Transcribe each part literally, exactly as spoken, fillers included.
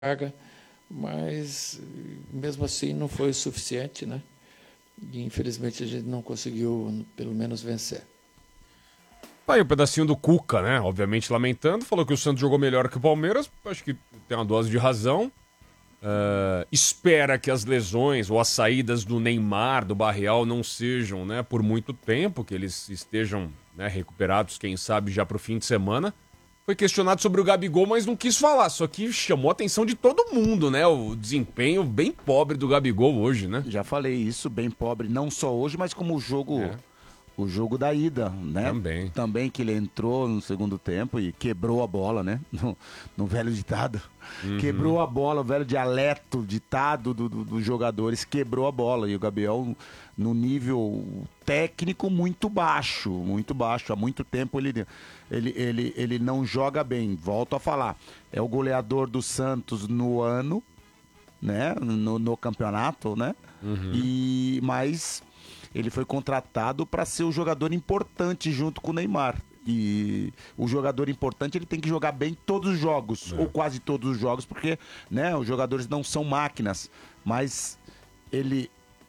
carga, mas mesmo assim não foi o suficiente, né? E infelizmente a gente não conseguiu, pelo menos, vencer. Aí o um pedacinho do Cuca, né? Obviamente lamentando, falou que o Santos jogou melhor que o Palmeiras, acho que tem uma dose de razão. Uh, espera que as lesões ou as saídas do Neymar, do Barreal, não sejam, né, por muito tempo, que eles estejam, né, recuperados, quem sabe, já pro fim de semana. Foi questionado sobre o Gabigol, mas não quis falar, só que chamou a atenção de todo mundo, né, o desempenho bem pobre do Gabigol hoje, né? Já falei isso, bem pobre, não só hoje, mas como o jogo... É. O jogo da ida, né? Também. Também que ele entrou no segundo tempo e quebrou a bola, né? No, no velho ditado. Uhum. Quebrou a bola, o velho dialeto, ditado dos do, do jogadores, quebrou a bola. E o Gabriel, no nível técnico, muito baixo, muito baixo. Há muito tempo ele, ele, ele, ele não joga bem. Volto a falar. É o goleador do Santos no ano, né? No, no campeonato, né? Uhum. E mais... Ele foi contratado para ser o jogador importante junto com o Neymar. E o jogador importante ele tem que jogar bem todos os jogos, é. ou quase todos os jogos, porque, né, os jogadores não são máquinas. Mas ele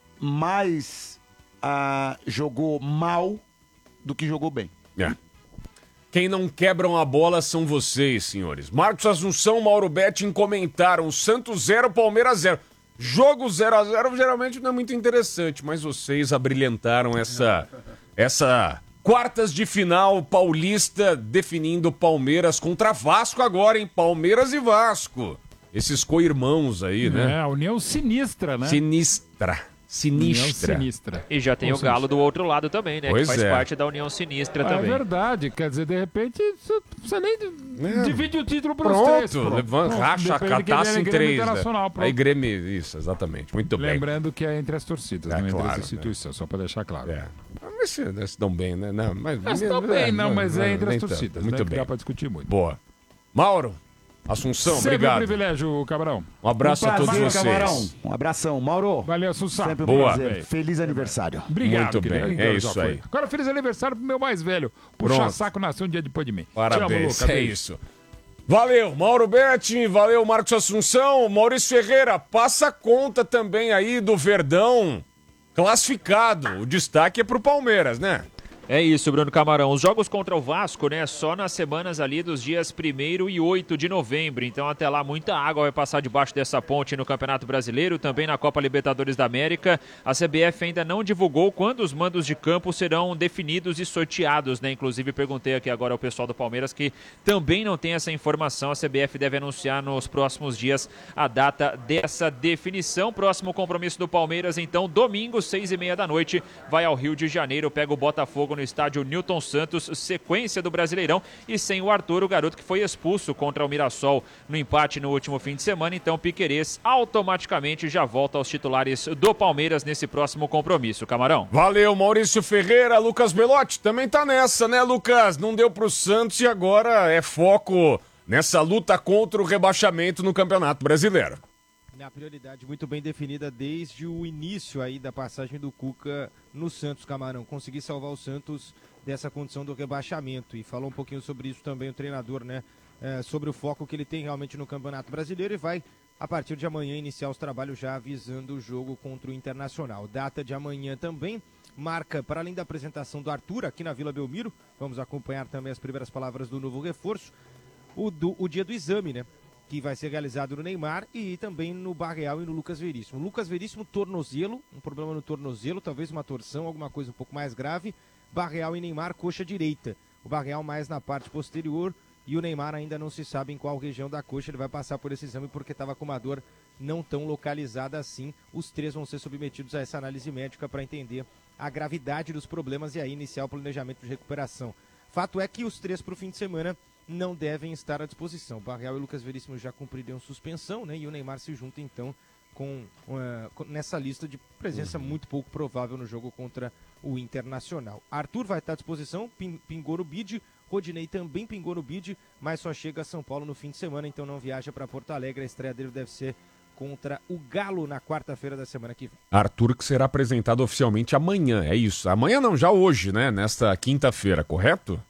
mais ah, jogou mal do que jogou bem. É. Quem não quebram a bola são vocês, senhores. Marcos Assunção, Mauro Betting comentaram: Santos zero, Palmeiras zero. Jogo zero a zero geralmente não é muito interessante, mas vocês abrilhantaram essa, essa quartas de final paulista definindo Palmeiras contra Vasco agora, hein? Palmeiras e Vasco. Esses co-irmãos aí, né? É, a união sinistra, né? Sinistra. Sinistra. Sinistra. E já tem Ou o Galo do outro lado também, né? Pois que faz é. parte da União Sinistra é também. É verdade. Quer dizer, de repente, você nem é. divide o título para os três. Pronto, levanta, racha a taça em três. Né? Aí Grêmio, isso, exatamente. Muito Lembrando bem. Lembrando que é entre as torcidas, é, não claro, entre as instituições, né? Só para deixar claro. É. Mas se, se dão bem, né? Não, mas, se dão bem, não, não, mas é entre as tanto. torcidas. Muito né? bem. Dá para discutir muito. Boa. Mauro. Assunção, Sempre obrigado. um privilégio, Camarão. Um abraço um prazer, a todos vocês. Camarão. Um abração, Mauro. Valeu, Assunção. Sempre um Boa. prazer. Feliz aniversário. Obrigado. Muito bem, é isso aí. Agora feliz aniversário pro meu mais velho. Puxa saco nasceu um dia depois de mim. Parabéns, amo, é isso. Valeu, Mauro Betti, valeu, Marcos Assunção, Maurício Ferreira, passa a conta também aí do Verdão classificado. O destaque é pro Palmeiras, né? É isso, Bruno Camarão. Os jogos contra o Vasco, né, só nas semanas ali dos dias primeiro e oito de novembro. Então até lá muita água vai passar debaixo dessa ponte no Campeonato Brasileiro, também na Copa Libertadores da América. A C B F ainda não divulgou quando os mandos de campo serão definidos e sorteados, né? Inclusive perguntei aqui agora ao pessoal do Palmeiras que também não tem essa informação. A C B F deve anunciar nos próximos dias a data dessa definição. Próximo compromisso do Palmeiras, então, domingo, seis e meia da noite, vai ao Rio de Janeiro, pega o Botafogo no estádio Newton Santos, sequência do Brasileirão, e sem o Arthur, o garoto que foi expulso contra o Mirassol no empate no último fim de semana. Então Piquerez automaticamente já volta aos titulares do Palmeiras nesse próximo compromisso. Camarão. Valeu, Maurício Ferreira. Lucas Belotti também tá nessa, né, Lucas? Não deu pro Santos e agora é foco nessa luta contra o rebaixamento no Campeonato Brasileiro. A prioridade muito bem definida desde o início aí da passagem do Cuca no Santos, Camarão. Conseguir salvar o Santos dessa condição do rebaixamento. E falou um pouquinho sobre isso também o treinador, né? É, sobre o foco que ele tem realmente no Campeonato Brasileiro e vai, a partir de amanhã, iniciar os trabalhos já avisando o jogo contra o Internacional. Data de amanhã também marca, para além da apresentação do Arthur aqui na Vila Belmiro, vamos acompanhar também as primeiras palavras do novo reforço, o, do, o dia do exame, né? Que vai ser realizado no Neymar e também no Barreal e no Lucas Veríssimo. Lucas Veríssimo, tornozelo, um problema no tornozelo, talvez uma torção, alguma coisa um pouco mais grave. Barreal e Neymar, coxa direita. O Barreal mais na parte posterior e o Neymar ainda não se sabe em qual região da coxa ele vai passar por esse exame porque estava com uma dor não tão localizada assim. Os três vão ser submetidos a essa análise médica para entender a gravidade dos problemas e aí iniciar o planejamento de recuperação. Fato é que os três para o fim de semana não devem estar à disposição. Barreal e Lucas Veríssimo já cumpriram suspensão, né? E o Neymar se junta então com, uh, nessa lista de presença uhum. muito pouco provável no jogo contra o Internacional. Arthur vai estar à disposição, pingou no bid, Rodinei também pingou no bid, mas só chega a São Paulo no fim de semana, então não viaja para Porto Alegre. A estreia dele deve ser contra o Galo na quarta-feira da semana que vem. Arthur que será apresentado oficialmente amanhã, é isso? Amanhã não, já hoje, né? Nesta quinta-feira, correto?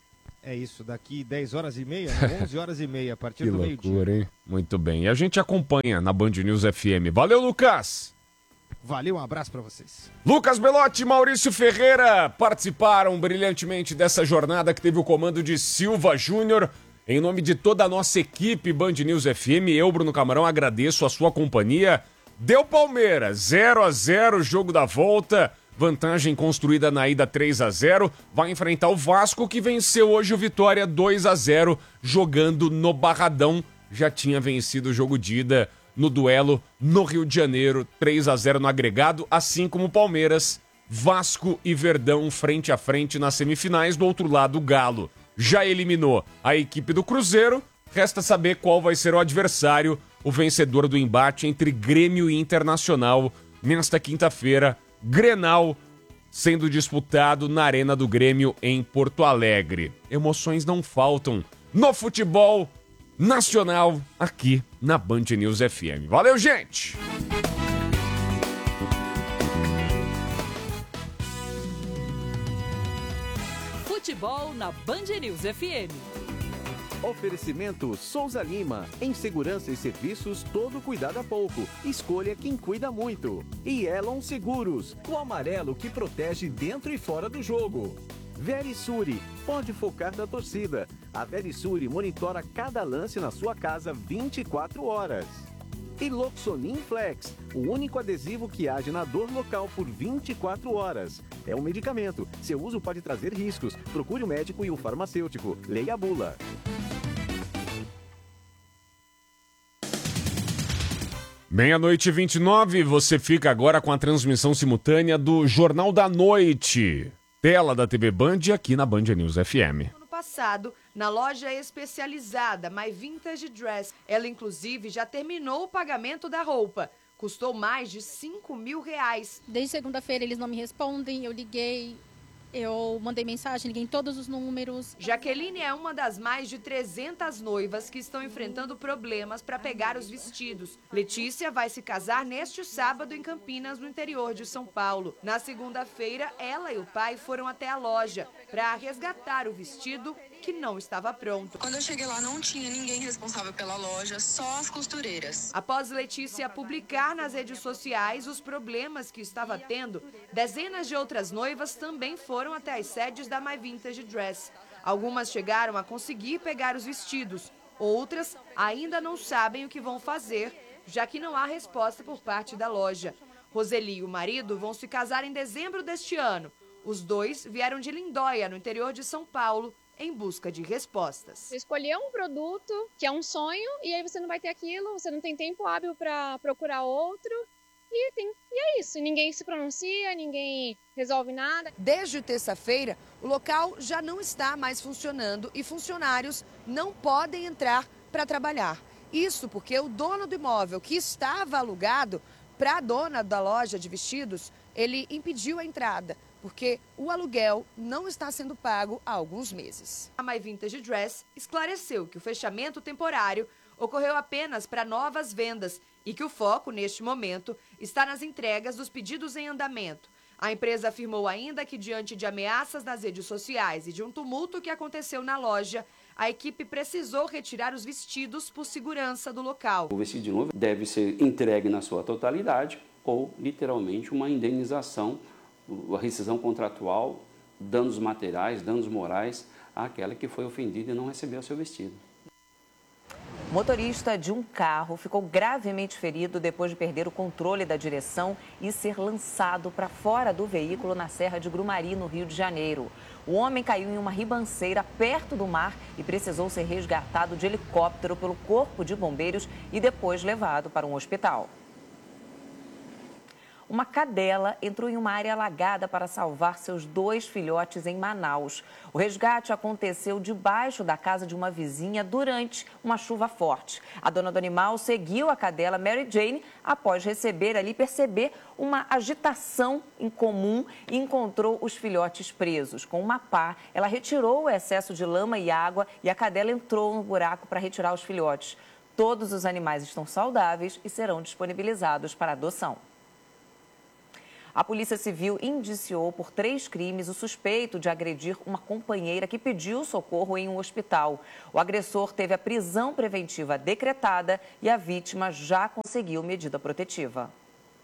É isso, daqui dez horas e meia, né? onze horas e meia, a partir Que do meio-dia. loucura, hein? Muito bem. E a gente acompanha na Band News F M. Valeu, Lucas! Valeu, um abraço pra vocês. Lucas Belotti e Maurício Ferreira participaram brilhantemente dessa jornada que teve o comando de Silva Júnior. Em nome de toda a nossa equipe Band News F M, eu, Bruno Camarão, agradeço a sua companhia. Deu Palmeiras, zero a zero, jogo da volta. Vantagem construída na ida três a zero. Vai enfrentar o Vasco, que venceu hoje o Vitória dois a zero, jogando no Barradão. Já tinha vencido o jogo de ida no duelo no Rio de Janeiro, três a zero no agregado, assim como o Palmeiras. Vasco e Verdão frente a frente nas semifinais. Do outro lado, o Galo já eliminou a equipe do Cruzeiro. Resta saber qual vai ser o adversário, o vencedor do embate entre Grêmio e Internacional nesta quinta-feira. Grenal sendo disputado na Arena do Grêmio em Porto Alegre. Emoções não faltam no futebol nacional aqui na Band News F M. Valeu, gente! Futebol na Band News F M. Oferecimento Souza Lima. Em segurança e serviços, todo cuidado é pouco. Escolha quem cuida muito. E Elon Seguros, o amarelo que protege dentro e fora do jogo. Verisure, pode focar na torcida. A Verisure monitora cada lance na sua casa vinte e quatro horas. E Loxonin Flex, o único adesivo que age na dor local por vinte e quatro horas. É um medicamento. Seu uso pode trazer riscos. Procure o médico e o farmacêutico. Leia a bula. Meia-noite e vinte e nove, você fica agora com a transmissão simultânea do Jornal da Noite. Tela da T V Band aqui na Band News F M. Ano passado, na loja especializada My Vintage Dress, ela inclusive já terminou o pagamento da roupa. Custou mais de cinco mil reais. Desde segunda-feira eles não me respondem, eu liguei, eu mandei mensagem, liguei em todos os números. Jaqueline é uma das mais de trezentas noivas que estão enfrentando problemas para pegar os vestidos. Letícia vai se casar neste sábado em Campinas, no interior de São Paulo. Na segunda-feira, ela e o pai foram até a loja para resgatar o vestido que não estava pronto. Quando eu cheguei lá, não tinha ninguém responsável pela loja, só as costureiras. Após Letícia publicar nas redes sociais os problemas que estava tendo, dezenas de outras noivas também foram até as sedes da My Vintage Dress. Algumas chegaram a conseguir pegar os vestidos, outras ainda não sabem o que vão fazer, já que não há resposta por parte da loja. Roseli e o marido vão se casar em dezembro deste ano. Os dois vieram de Lindóia, no interior de São Paulo, em busca de respostas. Você escolheu um produto que é um sonho e aí você não vai ter aquilo, você não tem tempo hábil para procurar outro e, tem, e é isso, ninguém se pronuncia, ninguém resolve nada. Desde terça-feira, o local já não está mais funcionando e funcionários não podem entrar para trabalhar. Isso porque o dono do imóvel, que estava alugado para a dona da loja de vestidos, ele impediu a entrada, porque o aluguel não está sendo pago há alguns meses. A My Vintage Dress esclareceu que o fechamento temporário ocorreu apenas para novas vendas e que o foco, neste momento, está nas entregas dos pedidos em andamento. A empresa afirmou ainda que, diante de ameaças nas redes sociais e de um tumulto que aconteceu na loja, a equipe precisou retirar os vestidos por segurança do local. O vestido de noiva deve ser entregue na sua totalidade ou, literalmente, uma indenização, a rescisão contratual, danos materiais, danos morais àquela que foi ofendida e não recebeu o seu vestido. O motorista de um carro ficou gravemente ferido depois de perder o controle da direção e ser lançado para fora do veículo na Serra de Grumari, no Rio de Janeiro. O homem caiu em uma ribanceira perto do mar e precisou ser resgatado de helicóptero pelo Corpo de Bombeiros e depois levado para um hospital. Uma cadela entrou em uma área alagada para salvar seus dois filhotes em Manaus. O resgate aconteceu debaixo da casa de uma vizinha durante uma chuva forte. A dona do animal seguiu a cadela Mary Jane após receber ali, perceber uma agitação incomum e encontrou os filhotes presos. Com uma pá, ela retirou o excesso de lama e água e a cadela entrou no buraco para retirar os filhotes. Todos os animais estão saudáveis e serão disponibilizados para adoção. A Polícia Civil indiciou por três crimes o suspeito de agredir uma companheira que pediu socorro em um hospital. O agressor teve a prisão preventiva decretada e a vítima já conseguiu medida protetiva.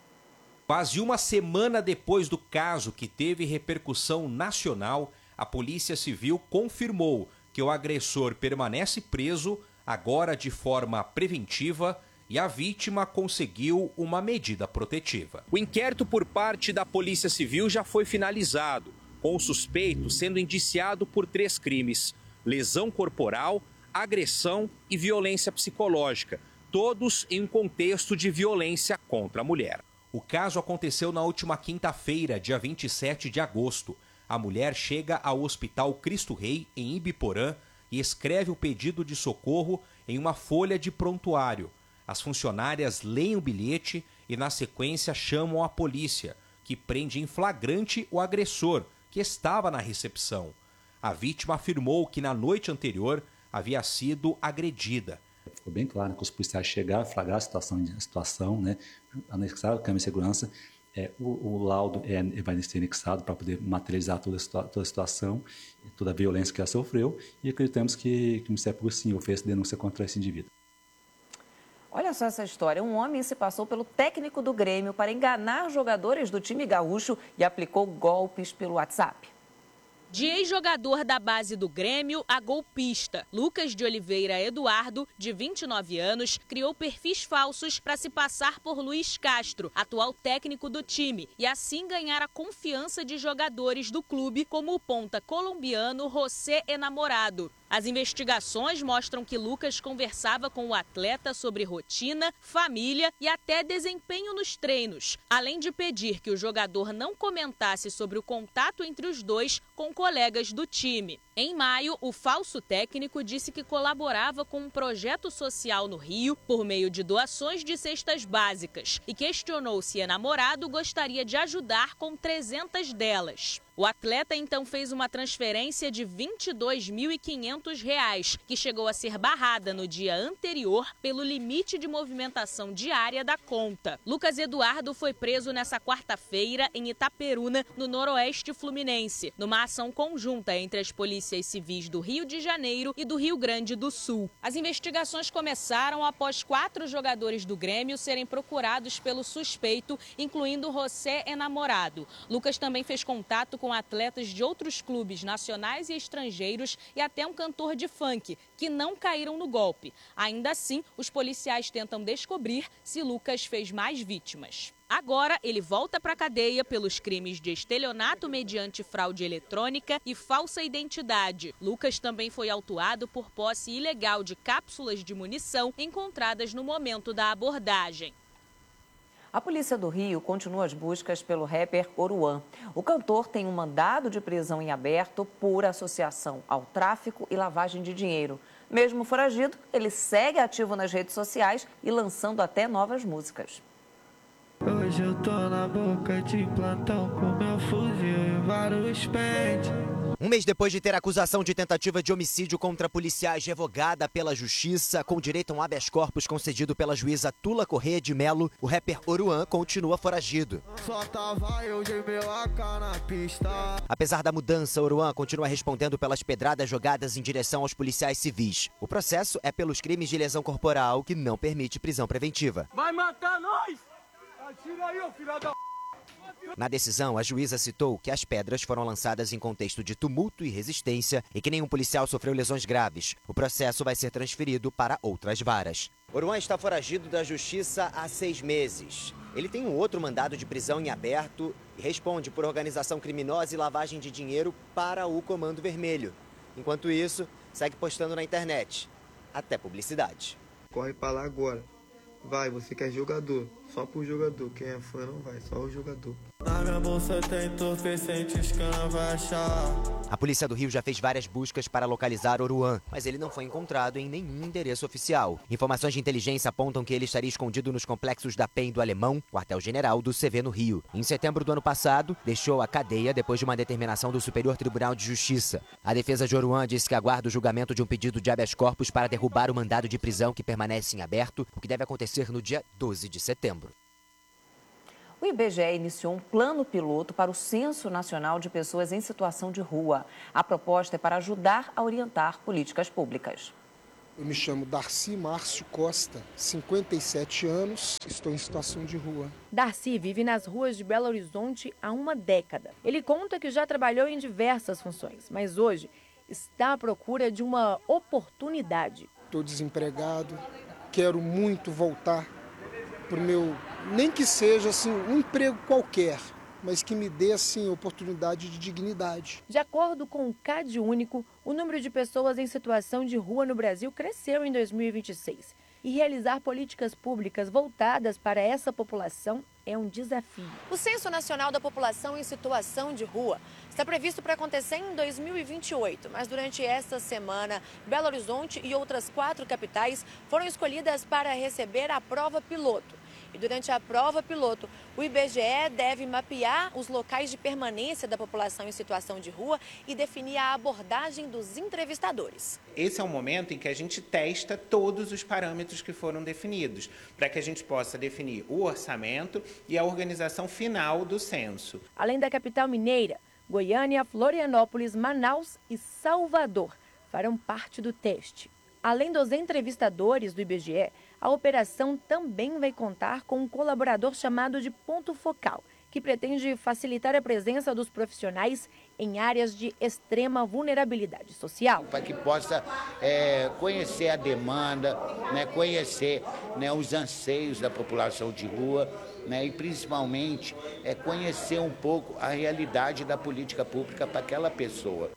Quase uma semana depois do caso, que teve repercussão nacional, a Polícia Civil confirmou que o agressor permanece preso, agora de forma preventiva, e a vítima conseguiu uma medida protetiva. O inquérito por parte da Polícia Civil já foi finalizado, com o suspeito sendo indiciado por três crimes: lesão corporal, agressão e violência psicológica, todos em um contexto de violência contra a mulher. O caso aconteceu na última quinta-feira, dia vinte e sete de agosto. A mulher chega ao Hospital Cristo Rei, em Ibiporã, e escreve o pedido de socorro em uma folha de prontuário. As funcionárias leem o bilhete e, na sequência, chamam a polícia, que prende em flagrante o agressor, que estava na recepção. A vítima afirmou que na noite anterior havia sido agredida. Ficou bem claro que os policiais chegaram a flagrar a situação, a situação, né? Anexaram a câmera de segurança. É, o, o laudo é, vai ser anexado para poder materializar toda a, toda a situação, toda a violência que ela sofreu, e acreditamos que, que o Ministério Público sim oferece denúncia contra esse indivíduo. Olha só essa história. Um homem se passou pelo técnico do Grêmio para enganar jogadores do time gaúcho e aplicou golpes pelo WhatsApp. De ex-jogador da base do Grêmio a golpista, Lucas de Oliveira Eduardo, de vinte e nove anos, criou perfis falsos para se passar por Luiz Castro, atual técnico do time, e assim ganhar a confiança de jogadores do clube, como o ponta colombiano José Enamorado. As investigações mostram que Lucas conversava com o atleta sobre rotina, família e até desempenho nos treinos, além de pedir que o jogador não comentasse sobre o contato entre os dois com colegas do time. Em maio, o falso técnico disse que colaborava com um projeto social no Rio por meio de doações de cestas básicas e questionou se Enamorado gostaria de ajudar com trezentas delas. O atleta então fez uma transferência de vinte e dois mil e quinhentos reais, que chegou a ser barrada no dia anterior pelo limite de movimentação diária da conta. Lucas Eduardo foi preso nessa quarta-feira em Itaperuna, no noroeste fluminense, numa ação conjunta entre as polícias civis do Rio de Janeiro e do Rio Grande do Sul. As investigações começaram após quatro jogadores do Grêmio serem procurados pelo suspeito, incluindo José Enamorado. Lucas também fez contato com atletas de outros clubes nacionais e estrangeiros e até um cantor de funk, que não caíram no golpe. Ainda assim, os policiais tentam descobrir se Lucas fez mais vítimas. Agora, ele volta para a cadeia pelos crimes de estelionato mediante fraude eletrônica e falsa identidade. Lucas também foi autuado por posse ilegal de cápsulas de munição encontradas no momento da abordagem. A Polícia do Rio continua as buscas pelo rapper Oruan. O cantor tem um mandado de prisão em aberto por associação ao tráfico e lavagem de dinheiro. Mesmo foragido, ele segue ativo nas redes sociais e lançando até novas músicas. Hoje eu tô na boca de plantão com meu fuzil e vários pentes. Um mês depois de ter acusação de tentativa de homicídio contra policiais revogada pela Justiça, com direito a um habeas corpus concedido pela juíza Tula Corrêa de Melo, o rapper Oruan continua foragido. Só tava eu de meu A K na pista. Apesar da mudança, Oruan continua respondendo pelas pedradas jogadas em direção aos policiais civis. O processo é pelos crimes de lesão corporal, que não permite prisão preventiva. Vai matar nós! Atira aí, ô filha da... Na decisão, a juíza citou que as pedras foram lançadas em contexto de tumulto e resistência e que nenhum policial sofreu lesões graves. O processo vai ser transferido para outras varas. Oruan está foragido da justiça há seis meses. Ele tem um outro mandado de prisão em aberto e responde por organização criminosa e lavagem de dinheiro para o Comando Vermelho. Enquanto isso, segue postando na internet. Até publicidade. Corre pra lá agora. Vai, você que é jogador. Só pro jogador. Quem é fã não vai, só o jogador. Na minha bolsa tem entorpecentes que não vai achar. A Polícia do Rio já fez várias buscas para localizar Oruan, mas ele não foi encontrado em nenhum endereço oficial. Informações de inteligência apontam que ele estaria escondido nos complexos da P E M do Alemão, quartel-general do C V no Rio. Em setembro do ano passado, deixou a cadeia depois de uma determinação do Superior Tribunal de Justiça. A defesa de Oruan disse que aguarda o julgamento de um pedido de habeas corpus para derrubar o mandado de prisão que permanece em aberto, o que deve acontecer no dia doze de setembro. O I B G E iniciou um plano piloto para o Censo Nacional de Pessoas em Situação de Rua. A proposta é para ajudar a orientar políticas públicas. Eu me chamo Darcy Márcio Costa, cinquenta e sete anos, estou em situação de rua. Darcy vive nas ruas de Belo Horizonte há uma década. Ele conta que já trabalhou em diversas funções, mas hoje está à procura de uma oportunidade. Estou desempregado, quero muito voltar para o meu, nem que seja assim, um emprego qualquer, mas que me dê assim, oportunidade de dignidade. De acordo com o CAD Único, o número de pessoas em situação de rua no Brasil cresceu em dois mil e vinte e seis. E realizar políticas públicas voltadas para essa população é um desafio. O Censo Nacional da População em Situação de Rua está previsto para acontecer em dois mil e vinte e oito, mas durante esta semana, Belo Horizonte e outras quatro capitais foram escolhidas para receber a prova piloto. E durante a prova piloto, o I B G E deve mapear os locais de permanência da população em situação de rua e definir a abordagem dos entrevistadores. Esse é o momento em que a gente testa todos os parâmetros que foram definidos, para que a gente possa definir o orçamento e a organização final do censo. Além da capital mineira, Goiânia, Florianópolis, Manaus e Salvador farão parte do teste. Além dos entrevistadores do I B G E, a operação também vai contar com um colaborador chamado de ponto focal, que pretende facilitar a presença dos profissionais em áreas de extrema vulnerabilidade social. Para que possa é, conhecer a demanda, né, conhecer, né, os anseios da população de rua, né, e principalmente é, conhecer um pouco a realidade da política pública para aquela pessoa.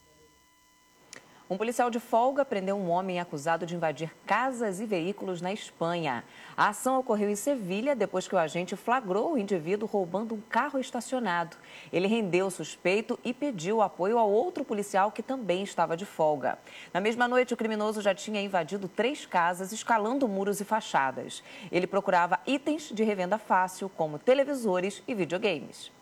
Um policial de folga prendeu um homem acusado de invadir casas e veículos na Espanha. A ação ocorreu em Sevilha depois que o agente flagrou o indivíduo roubando um carro estacionado. Ele rendeu o suspeito e pediu apoio ao outro policial que também estava de folga. Na mesma noite, o criminoso já tinha invadido três casas, escalando muros e fachadas. Ele procurava itens de revenda fácil, como televisores e videogames.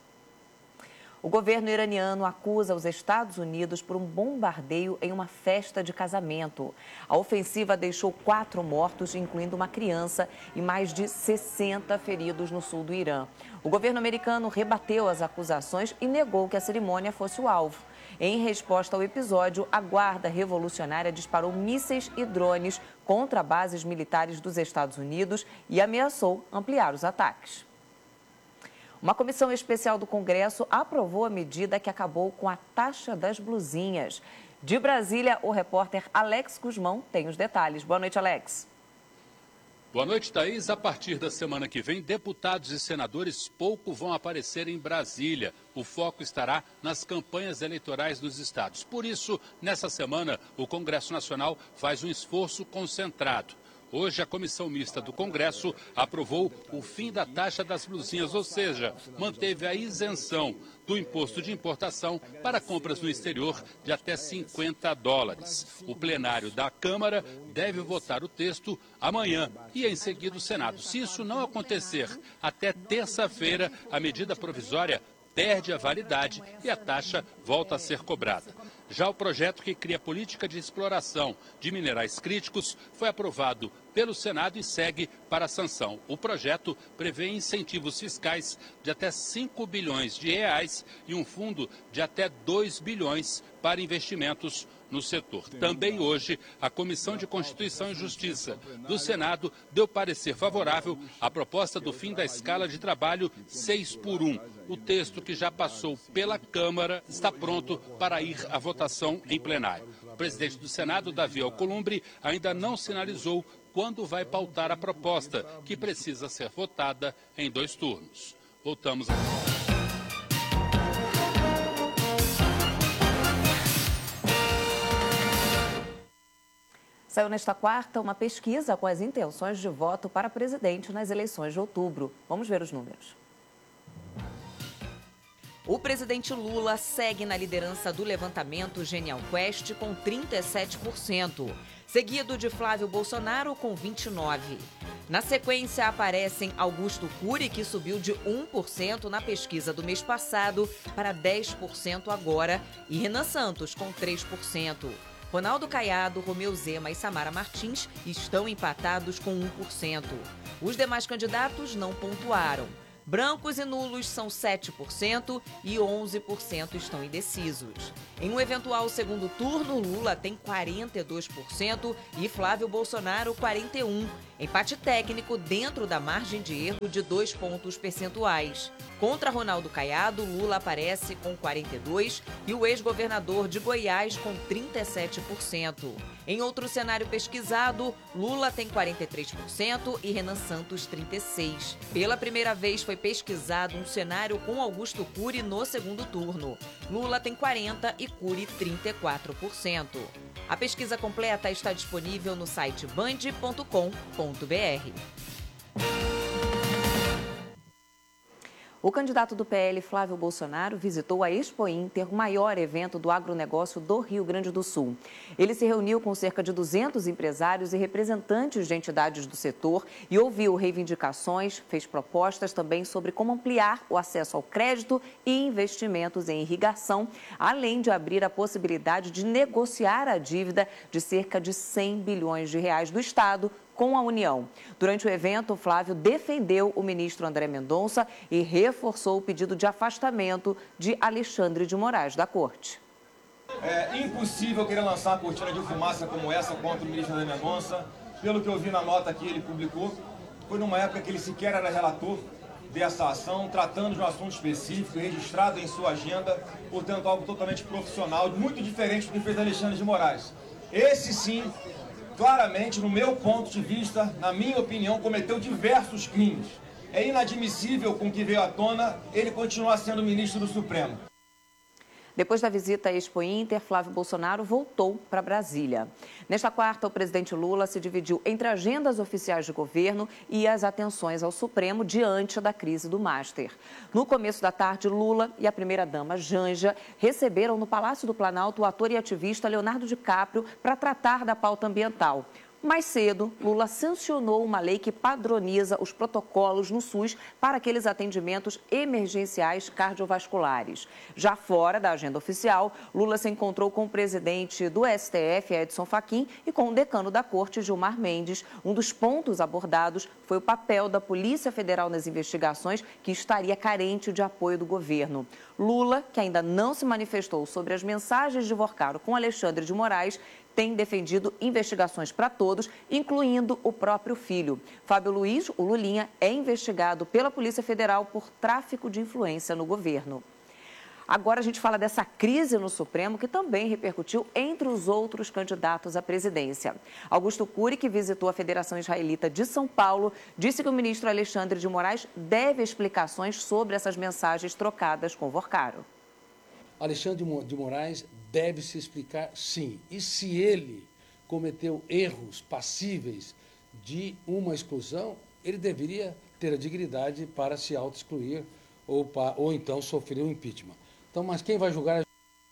O governo iraniano acusa os Estados Unidos por um bombardeio em uma festa de casamento. A ofensiva deixou quatro mortos, incluindo uma criança, e mais de sessenta feridos no sul do Irã. O governo americano rebateu as acusações e negou que a cerimônia fosse o alvo. Em resposta ao episódio, a Guarda Revolucionária disparou mísseis e drones contra bases militares dos Estados Unidos e ameaçou ampliar os ataques. Uma comissão especial do Congresso aprovou a medida que acabou com a taxa das blusinhas. De Brasília, o repórter Alex Guzmão tem os detalhes. Boa noite, Alex. Boa noite, Thaís. A partir da semana que vem, deputados e senadores pouco vão aparecer em Brasília. O foco estará nas campanhas eleitorais dos estados. Por isso, nessa semana, o Congresso Nacional faz um esforço concentrado. Hoje, a Comissão Mista do Congresso aprovou o fim da taxa das blusinhas, ou seja, manteve a isenção do imposto de importação para compras no exterior de até cinquenta dólares. O plenário da Câmara deve votar o texto amanhã e, em seguida, o Senado. Se isso não acontecer até terça-feira, a medida provisória perde a validade e a taxa volta a ser cobrada. Já o projeto que cria política de exploração de minerais críticos foi aprovado pelo Senado e segue para a sanção. O projeto prevê incentivos fiscais de até cinco bilhões de reais e um fundo de até dois bilhões para investimentos no setor. Também hoje, a Comissão de Constituição e Justiça do Senado deu parecer favorável à proposta do fim da escala de trabalho seis por um. O texto, que já passou pela Câmara, está pronto para ir à votação em plenário. O presidente do Senado, Davi Alcolumbre, ainda não sinalizou quando vai pautar a proposta, que precisa ser votada em dois turnos. Voltamos a... Saiu nesta quarta uma pesquisa com as intenções de voto para presidente nas eleições de outubro. Vamos ver os números. O presidente Lula segue na liderança do levantamento Genial Quest com trinta e sete por cento, seguido de Flávio Bolsonaro com vinte e nove por cento. Na sequência aparecem Augusto Cury, que subiu de um por cento na pesquisa do mês passado para dez por cento agora, e Renan Santos com três por cento. Ronaldo Caiado, Romeu Zema e Samara Martins estão empatados com um por cento. Os demais candidatos não pontuaram. Brancos e nulos são sete por cento e onze por cento estão indecisos. Em um eventual segundo turno, Lula tem quarenta e dois por cento e Flávio Bolsonaro quarenta e um por cento. Empate técnico dentro da margem de erro de dois pontos percentuais. Contra Ronaldo Caiado, Lula aparece com quarenta e dois por cento e o ex-governador de Goiás com trinta e sete por cento. Em outro cenário pesquisado, Lula tem quarenta e três por cento e Renan Santos trinta e seis por cento. Pela primeira vez foi pesquisado um cenário com Augusto Cury no segundo turno. Lula tem quarenta por cento e Cury trinta e quatro por cento. A pesquisa completa está disponível no site band ponto com ponto br. O candidato do P L, Flávio Bolsonaro, visitou a Expo Inter, o maior evento do agronegócio do Rio Grande do Sul. Ele se reuniu com cerca de duzentos empresários e representantes de entidades do setor e ouviu reivindicações, fez propostas também sobre como ampliar o acesso ao crédito e investimentos em irrigação, além de abrir a possibilidade de negociar a dívida de cerca de cem bilhões de reais do Estado com a União. Durante o evento, Flávio defendeu o ministro André Mendonça e reforçou o pedido de afastamento de Alexandre de Moraes da Corte. É impossível querer lançar uma cortina de fumaça como essa contra o ministro André Mendonça. Pelo que eu vi na nota que ele publicou, foi numa época que ele sequer era relator dessa ação, tratando de um assunto específico, registrado em sua agenda, portanto algo totalmente profissional, muito diferente do que fez Alexandre de Moraes. Esse sim, claramente, no meu ponto de vista, na minha opinião, cometeu diversos crimes. É inadmissível com o que veio à tona ele continuar sendo ministro do Supremo. Depois da visita à Expo Inter, Flávio Bolsonaro voltou para Brasília. Nesta quarta, o presidente Lula se dividiu entre agendas oficiais de governo e as atenções ao Supremo diante da crise do Master. No começo da tarde, Lula e a primeira-dama Janja receberam no Palácio do Planalto o ator e ativista Leonardo DiCaprio para tratar da pauta ambiental. Mais cedo, Lula sancionou uma lei que padroniza os protocolos no SUS para aqueles atendimentos emergenciais cardiovasculares. Já fora da agenda oficial, Lula se encontrou com o presidente do S T F, Edson Fachin, e com o decano da Corte, Gilmar Mendes. Um dos pontos abordados foi o papel da Polícia Federal nas investigações, que estaria carente de apoio do governo. Lula, que ainda não se manifestou sobre as mensagens de Vorcaro com Alexandre de Moraes, tem defendido investigações para todos, incluindo o próprio filho. Fábio Luiz, o Lulinha, é investigado pela Polícia Federal por tráfico de influência no governo. Agora a gente fala dessa crise no Supremo, que também repercutiu entre os outros candidatos à presidência. Augusto Cury, que visitou a Federação Israelita de São Paulo, disse que o ministro Alexandre de Moraes deve explicações sobre essas mensagens trocadas com Vorcaro. Alexandre de Moraes deve se explicar, sim. E se ele cometeu erros passíveis de uma exclusão, ele deveria ter a dignidade para se auto-excluir ou, para, ou então sofrer um impeachment. Então, mas quem vai julgar...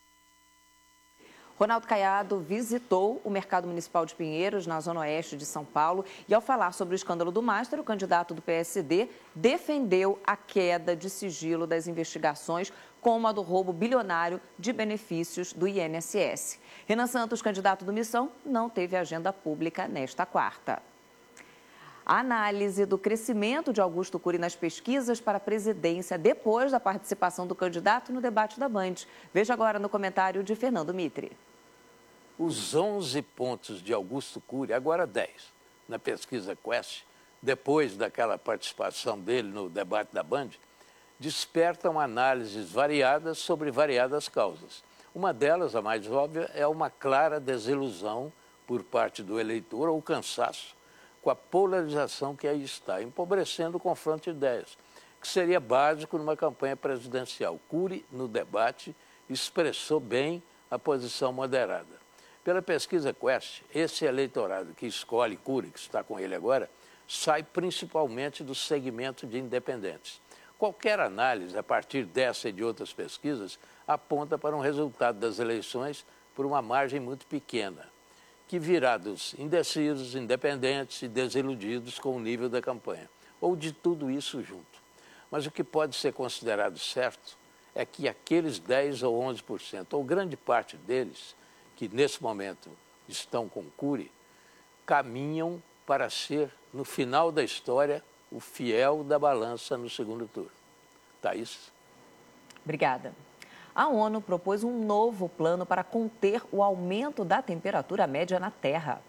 Ronaldo Caiado visitou o Mercado Municipal de Pinheiros, na zona oeste de São Paulo, e ao falar sobre o escândalo do Master, o candidato do P S D defendeu a queda de sigilo das investigações, como a do roubo bilionário de benefícios do I N S S. Renan Santos, candidato do Missão, não teve agenda pública nesta quarta. A análise do crescimento de Augusto Cury nas pesquisas para a presidência depois da participação do candidato no debate da Band. Veja agora no comentário de Fernando Mitre. Os onze pontos de Augusto Cury, agora dez, na pesquisa Quest, depois daquela participação dele no debate da Band, despertam análises variadas sobre variadas causas. Uma delas, a mais óbvia, é uma clara desilusão por parte do eleitor ou cansaço com a polarização que aí está, empobrecendo o confronto de ideias, que seria básico numa campanha presidencial. Cury, no debate, expressou bem a posição moderada. Pela pesquisa Quest, esse eleitorado que escolhe Cury, que está com ele agora, sai principalmente do segmento de independentes. Qualquer análise, a partir dessa e de outras pesquisas, aponta para um resultado das eleições por uma margem muito pequena, que virá dos indecisos, independentes e desiludidos com o nível da campanha, ou de tudo isso junto. Mas o que pode ser considerado certo é que aqueles dez ou onze por cento, ou grande parte deles, que nesse momento estão com Cury, caminham para ser, no final da história, o fiel da balança no segundo turno. Thaís? Obrigada. A ONU propôs um novo plano para conter o aumento da temperatura média na Terra.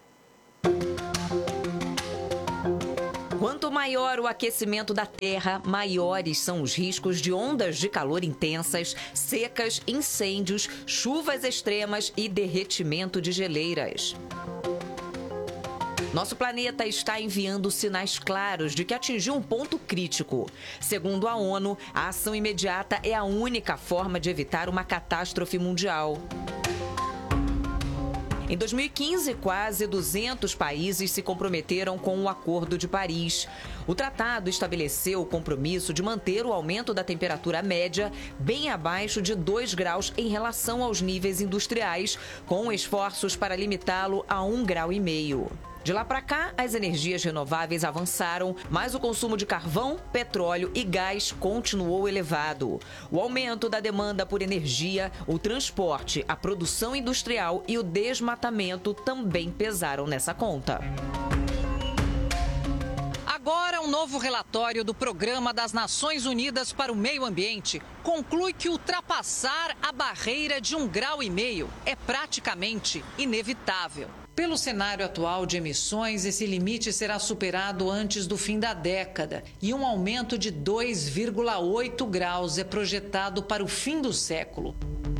Quanto maior o aquecimento da Terra, maiores são os riscos de ondas de calor intensas, secas, incêndios, chuvas extremas e derretimento de geleiras. Nosso planeta está enviando sinais claros de que atingiu um ponto crítico. Segundo a ONU, a ação imediata é a única forma de evitar uma catástrofe mundial. Em dois mil e quinze, quase duzentos países se comprometeram com o Acordo de Paris. O tratado estabeleceu o compromisso de manter o aumento da temperatura média bem abaixo de dois graus em relação aos níveis industriais, com esforços para limitá-lo a um grau e meio. De lá para cá, as energias renováveis avançaram, mas o consumo de carvão, petróleo e gás continuou elevado. O aumento da demanda por energia, o transporte, a produção industrial e o desmatamento também pesaram nessa conta. Agora, um novo relatório do Programa das Nações Unidas para o Meio Ambiente conclui que ultrapassar a barreira de um grau e meio é praticamente inevitável. Pelo cenário atual de emissões, esse limite será superado antes do fim da década e um aumento de dois vírgula oito graus é projetado para o fim do século.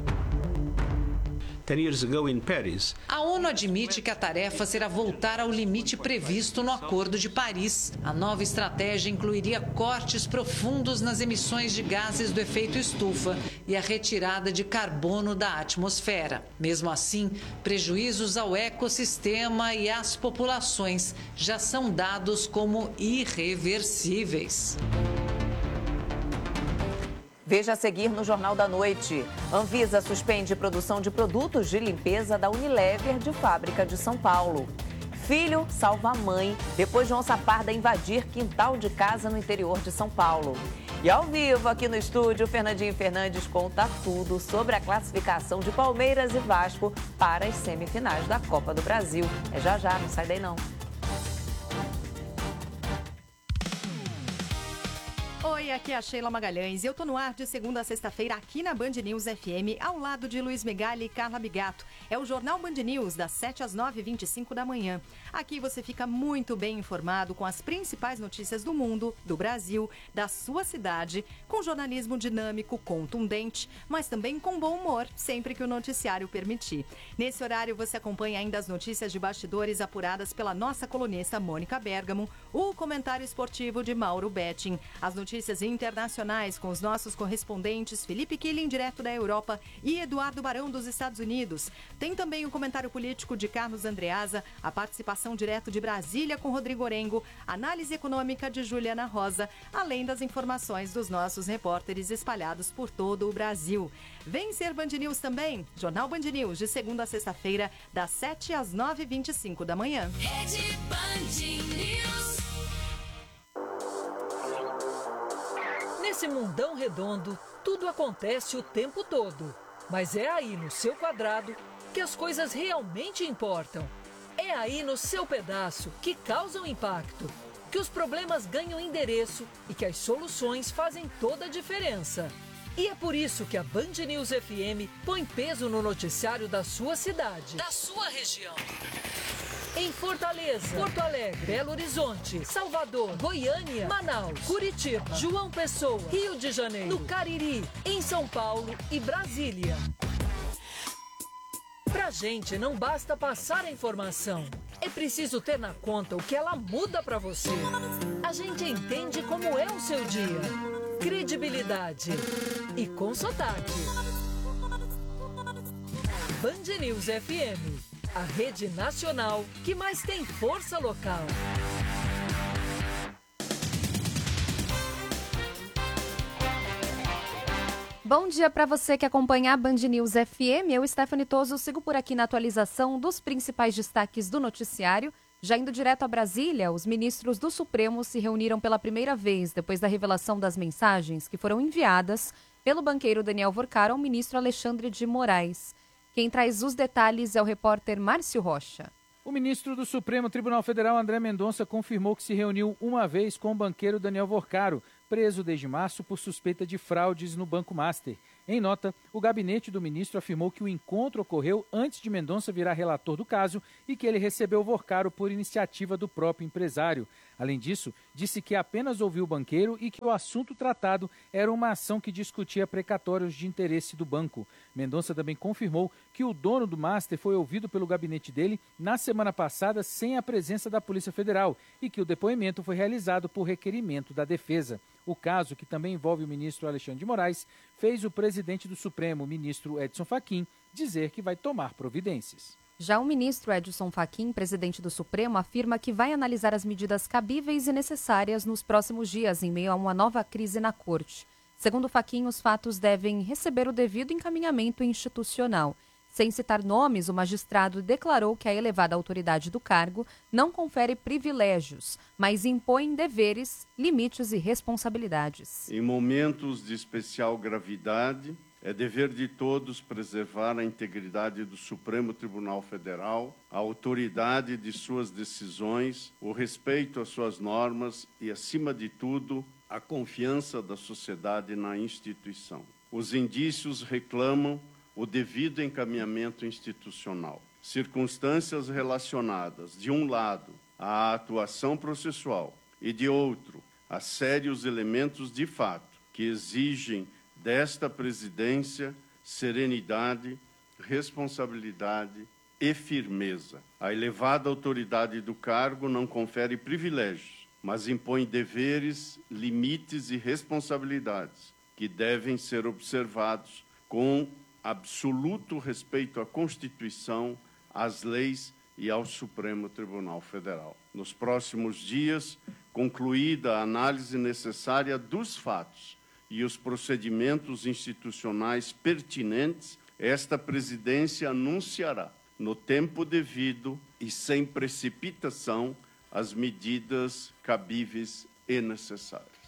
A ONU admite que a tarefa será voltar ao limite previsto no Acordo de Paris. A nova estratégia incluiria cortes profundos nas emissões de gases do efeito estufa e a retirada de carbono da atmosfera. Mesmo assim, prejuízos ao ecossistema e às populações já são dados como irreversíveis. Veja a seguir no Jornal da Noite. Anvisa suspende produção de produtos de limpeza da Unilever de fábrica de São Paulo. Filho salva a mãe depois de onça parda invadir quintal de casa no interior de São Paulo. E ao vivo aqui no estúdio, Fernandinho Fernandes conta tudo sobre a classificação de Palmeiras e Vasco para as semifinais da Copa do Brasil. É já já, não sai daí não. Oi, aqui é a Sheila Magalhães e eu tô no ar de segunda a sexta-feira aqui na Band News F M, ao lado de Luiz Megali e Carla Bigato. É o Jornal Band News, das sete às nove e vinte e cinco da manhã. Aqui você fica muito bem informado com as principais notícias do mundo, do Brasil, da sua cidade, com jornalismo dinâmico, contundente, mas também com bom humor, sempre que o noticiário permitir. Nesse horário você acompanha ainda as notícias de bastidores apuradas pela nossa colunista Mônica Bergamo, o comentário esportivo de Mauro Betting, as notícias internacionais com os nossos correspondentes Felipe Killing, direto da Europa, e Eduardo Barão, dos Estados Unidos. Tem também o comentário político de Carlos Andreasa, a participação direto de Brasília com Rodrigo Orengo, análise econômica de Juliana Rosa, além das informações dos nossos repórteres espalhados por todo o Brasil. Vem ser Band News também, Jornal Band News, de segunda a sexta-feira, das sete às nove e vinte e cinco da manhã. Rede Band News. Nesse mundão redondo, tudo acontece o tempo todo. Mas é aí no seu quadrado que as coisas realmente importam. É aí no seu pedaço que causam impacto, que os problemas ganham endereço e que as soluções fazem toda a diferença. E é por isso que a Band News F M põe peso no noticiário da sua cidade, Da sua região. em Fortaleza, Porto Alegre, Belo Horizonte, Salvador, Goiânia, Manaus, Curitiba, João Pessoa, Rio de Janeiro, no Cariri, em São Paulo e Brasília. Pra gente não basta passar a informação, é preciso ter na conta o que ela muda pra você. A gente entende como é o seu dia. Credibilidade e com sotaque. Band News F M, a rede nacional que mais tem força local. Bom dia para você que acompanha a Band News F M. Eu, Stephanie Toso, sigo por aqui na atualização dos principais destaques do noticiário. Já indo direto a Brasília, os ministros do Supremo se reuniram pela primeira vez depois da revelação das mensagens que foram enviadas pelo banqueiro Daniel Vorcar ao ministro Alexandre de Moraes. Quem traz os detalhes é o repórter Márcio Rocha. O ministro do Supremo Tribunal Federal, André Mendonça, confirmou que se reuniu uma vez com o banqueiro Daniel Vorcaro, preso desde março por suspeita de fraudes no Banco Master. Em nota, o gabinete do ministro afirmou que o encontro ocorreu antes de Mendonça virar relator do caso e que ele recebeu Vorcaro por iniciativa do próprio empresário. Além disso, disse que apenas ouviu o banqueiro e que o assunto tratado era uma ação que discutia precatórios de interesse do banco. Mendonça também confirmou que o dono do Master foi ouvido pelo gabinete dele na semana passada sem a presença da Polícia Federal e que o depoimento foi realizado por requerimento da defesa. O caso, que também envolve o ministro Alexandre de Moraes, fez o presidente do Supremo, ministro Edson Fachin, dizer que vai tomar providências. Já o ministro Edson Fachin, presidente do Supremo, afirma que vai analisar as medidas cabíveis e necessárias nos próximos dias, em meio a uma nova crise na Corte. Segundo Fachin, os fatos devem receber o devido encaminhamento institucional. Sem citar nomes, o magistrado declarou que a elevada autoridade do cargo não confere privilégios, mas impõe deveres, limites e responsabilidades. Em momentos de especial gravidade, é dever de todos preservar a integridade do Supremo Tribunal Federal, a autoridade de suas decisões, o respeito às suas normas e, acima de tudo, a confiança da sociedade na instituição. Os indícios reclamam o devido encaminhamento institucional. Circunstâncias relacionadas, de um lado, à atuação processual e, de outro, a sérios elementos de fato que exigem desta presidência serenidade, responsabilidade e firmeza. A elevada autoridade do cargo não confere privilégios, mas impõe deveres, limites e responsabilidades que devem ser observados com absoluto respeito à Constituição, às leis e ao Supremo Tribunal Federal. Nos próximos dias, concluída a análise necessária dos fatos e os procedimentos institucionais pertinentes, esta presidência anunciará, no tempo devido e sem precipitação, as medidas cabíveis e necessárias.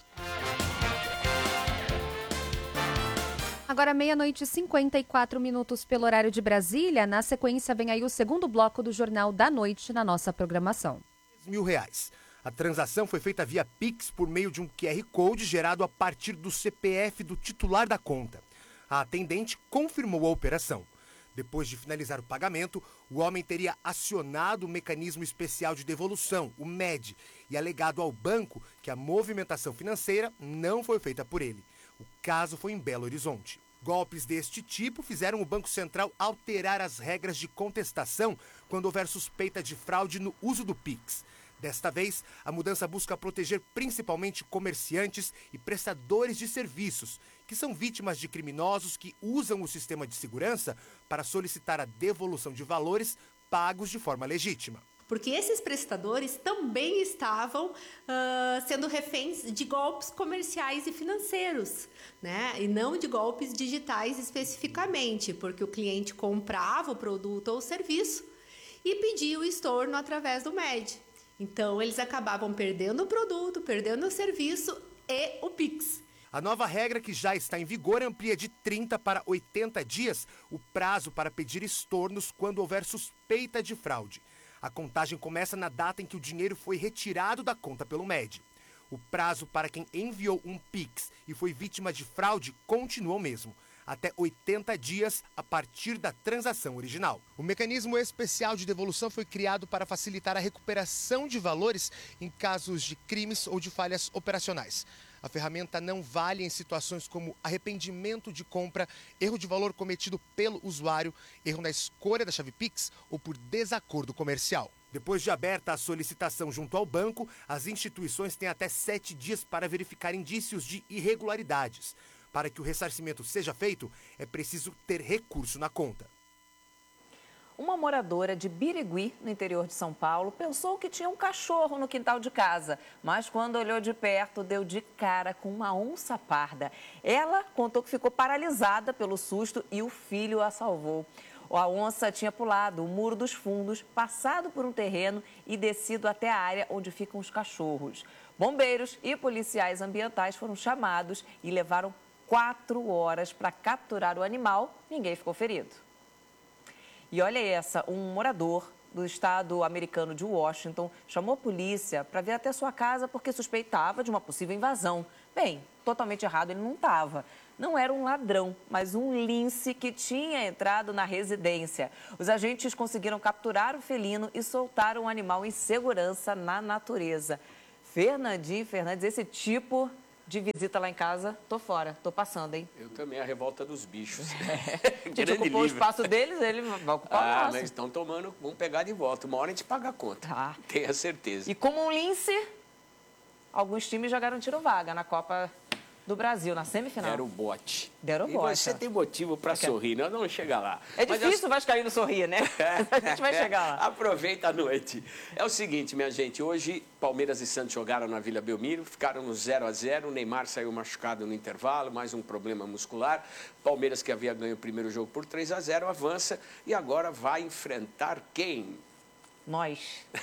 Agora, meia-noite e cinquenta e quatro minutos pelo horário de Brasília. Na sequência, vem aí o segundo bloco do Jornal da Noite na nossa programação. Mil reais. A transação foi feita via Pix por meio de um Q R Code gerado a partir do C P F do titular da conta. A atendente confirmou a operação. Depois de finalizar o pagamento, o homem teria acionado o mecanismo especial de devolução, o M E D, e alegado ao banco que a movimentação financeira não foi feita por ele. O caso foi em Belo Horizonte. Golpes deste tipo fizeram o Banco Central alterar as regras de contestação quando houver suspeita de fraude no uso do Pix. Desta vez, a mudança busca proteger principalmente comerciantes e prestadores de serviços, que são vítimas de criminosos que usam o sistema de segurança para solicitar a devolução de valores pagos de forma legítima. Porque esses prestadores também estavam uh, sendo reféns de golpes comerciais e financeiros, né? E não de golpes digitais especificamente, porque o cliente comprava o produto ou serviço e pedia o estorno através do M E D. Então, eles acabavam perdendo o produto, perdendo o serviço e o Pix. A nova regra, que já está em vigor, amplia de trinta para oitenta dias o prazo para pedir estornos quando houver suspeita de fraude. A contagem começa na data em que o dinheiro foi retirado da conta pelo M E D. O prazo para quem enviou um Pix e foi vítima de fraude continua o mesmo, até oitenta dias a partir da transação original. O mecanismo especial de devolução foi criado para facilitar a recuperação de valores em casos de crimes ou de falhas operacionais. A ferramenta não vale em situações como arrependimento de compra, erro de valor cometido pelo usuário, erro na escolha da chave Pix ou por desacordo comercial. Depois de aberta a solicitação junto ao banco, as instituições têm até sete dias para verificar indícios de irregularidades. Para que o ressarcimento seja feito, é preciso ter recurso na conta. Uma moradora de Birigui, no interior de São Paulo, pensou que tinha um cachorro no quintal de casa, mas quando olhou de perto, deu de cara com uma onça parda. Ela contou que ficou paralisada pelo susto e o filho a salvou. A onça tinha pulado o muro dos fundos, passado por um terreno e descido até a área onde ficam os cachorros. Bombeiros e policiais ambientais foram chamados e levaram quatro horas para capturar o animal. Ninguém ficou ferido. E olha essa, um morador do estado americano de Washington chamou a polícia para vir até sua casa porque suspeitava de uma possível invasão. Bem, totalmente errado ele não estava. Não era um ladrão, mas um lince que tinha entrado na residência. Os agentes conseguiram capturar o felino e soltaram o animal em segurança na natureza. Fernandinho, Fernandes, esse tipo de visita lá em casa, tô fora, tô passando, hein? Eu também, a revolta dos bichos. A gente ocupou o espaço deles, ele vai ocupar ah, o nosso. Mas estão tomando, vão pegar de volta. Uma hora a gente paga a conta, tá. Tenha certeza. E como um lince, alguns times já garantiram vaga na Copa do Brasil, na semifinal. Deram o bote. Deram o e bote. você tem motivo para sorrir, nós não chega lá. É difícil eu... o vascaíno sorrir, né? A gente vai chegar lá. Aproveita a noite. É o seguinte, minha gente, hoje Palmeiras e Santos jogaram na Vila Belmiro, ficaram no zero a zero, o Neymar saiu machucado no intervalo, mais um problema muscular. Palmeiras, que havia ganho o primeiro jogo por três a zero, avança e agora vai enfrentar quem? Nós.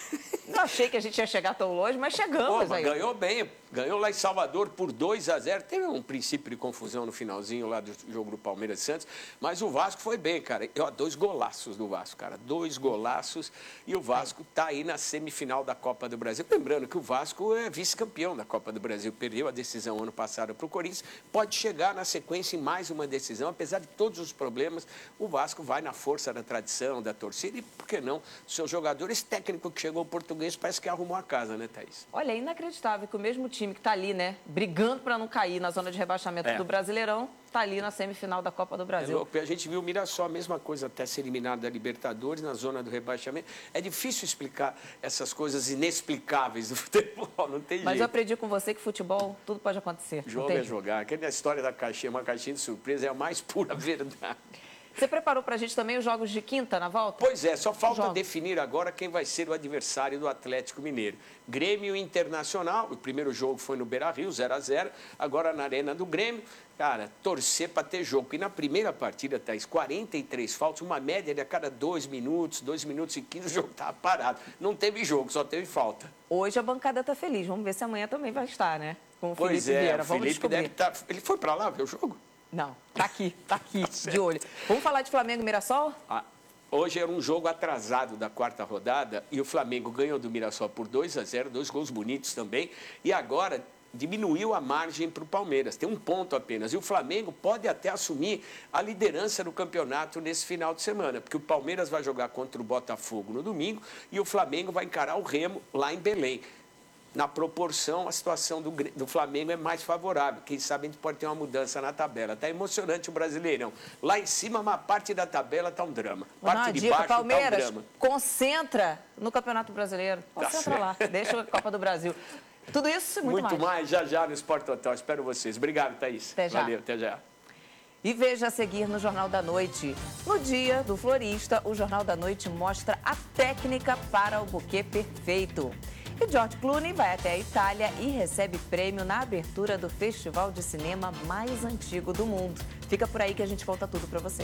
Não achei que a gente ia chegar tão longe, mas chegamos. Pô, aí. Ganhou bem, ganhou lá em Salvador por dois a zero. Teve um princípio de confusão no finalzinho lá do jogo do Palmeiras e Santos, mas o Vasco foi bem, cara. Eu, dois golaços do Vasco, cara. Dois golaços e o Vasco tá aí na semifinal da Copa do Brasil. Lembrando que o Vasco é vice-campeão da Copa do Brasil, perdeu a decisão ano passado para o Corinthians, pode chegar na sequência em mais uma decisão, apesar de todos os problemas, o Vasco vai na força da tradição, da torcida e, por que não, seus jogadores. Esse técnico que chegou, o português, parece que arrumou a casa, né, Thaís? Olha, é inacreditável que o mesmo time que está ali, né, brigando para não cair na zona de rebaixamento é. do Brasileirão, está ali na semifinal da Copa do Brasil. É louco. A gente viu o Mirassol, a mesma coisa, até ser eliminado da Libertadores, na zona do rebaixamento. É difícil explicar essas coisas inexplicáveis do futebol, não tem Mas jeito. eu aprendi com você que futebol, tudo pode acontecer. Jogo é jogar. Aquela história da caixinha, uma caixinha de surpresa, é a mais pura verdade. Você preparou para a gente também os jogos de quinta na volta? Pois é, só falta Jogo. definir agora quem vai ser o adversário do Atlético Mineiro. Grêmio Internacional, o primeiro jogo foi no Beira-Rio, zero a zero, agora na Arena do Grêmio. Cara, torcer para ter jogo. E na primeira partida, Thaís, quarenta e três faltas, uma média de a cada dois minutos, dois minutos e quinze, o jogo estava parado. Não teve jogo, só teve falta. Hoje a bancada está feliz, vamos ver se amanhã também vai estar, né? Com o pois Felipe é, Vieira, o vamos Felipe descobrir. deve estar... Ele foi para lá ver o jogo? Não, tá aqui, tá aqui, de olho. Vamos falar de Flamengo e Mirassol? Ah, hoje era um jogo atrasado da quarta rodada e o Flamengo ganhou do Mirassol por dois a zero, dois gols bonitos também. E agora diminuiu a margem para o Palmeiras, tem um ponto apenas. E o Flamengo pode até assumir a liderança do campeonato nesse final de semana, porque o Palmeiras vai jogar contra o Botafogo no domingo e o Flamengo vai encarar o Remo lá em Belém. Na proporção, a situação do, do Flamengo é mais favorável. Quem sabe a gente pode ter uma mudança na tabela. Está emocionante o Brasileirão. Lá em cima, uma parte da tabela está um drama. Parte de dica, baixo está um Palmeiras, drama. Concentra no Campeonato Brasileiro. Concentra tá lá, deixa a Copa do Brasil. Tudo isso e muito, muito mais. mais, já já no Sport Total. Espero vocês. Obrigado, Thaís. Até já. Valeu, até já. E veja a seguir no Jornal da Noite. No dia do florista, o Jornal da Noite mostra a técnica para o buquê perfeito. E George Clooney vai até a Itália e recebe prêmio na abertura do festival de cinema mais antigo do mundo. Fica por aí que a gente conta tudo para você.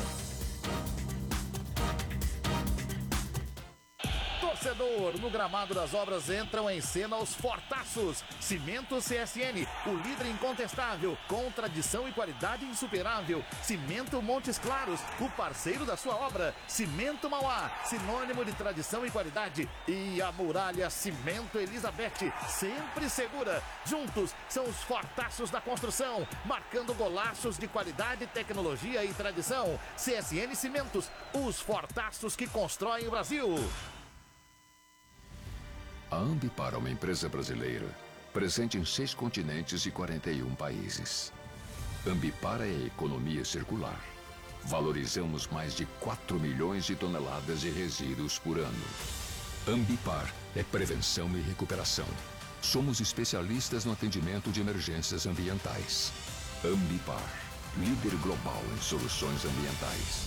Torcedor, no gramado das obras entram em cena os fortaços. Cimento C S N, o líder incontestável, com tradição e qualidade insuperável. Cimento Montes Claros, o parceiro da sua obra. Cimento Mauá, sinônimo de tradição e qualidade. E a Muralha Cimento Elizabeth, sempre segura. Juntos são os fortaços da construção, marcando golaços de qualidade, tecnologia e tradição. C S N Cimentos, os fortaços que constroem o Brasil. A Ambipar é uma empresa brasileira, presente em seis continentes e quarenta e um países. Ambipar é a economia circular. Valorizamos mais de quatro milhões de toneladas de resíduos por ano. Ambipar é prevenção e recuperação. Somos especialistas no atendimento de emergências ambientais. Ambipar, líder global em soluções ambientais.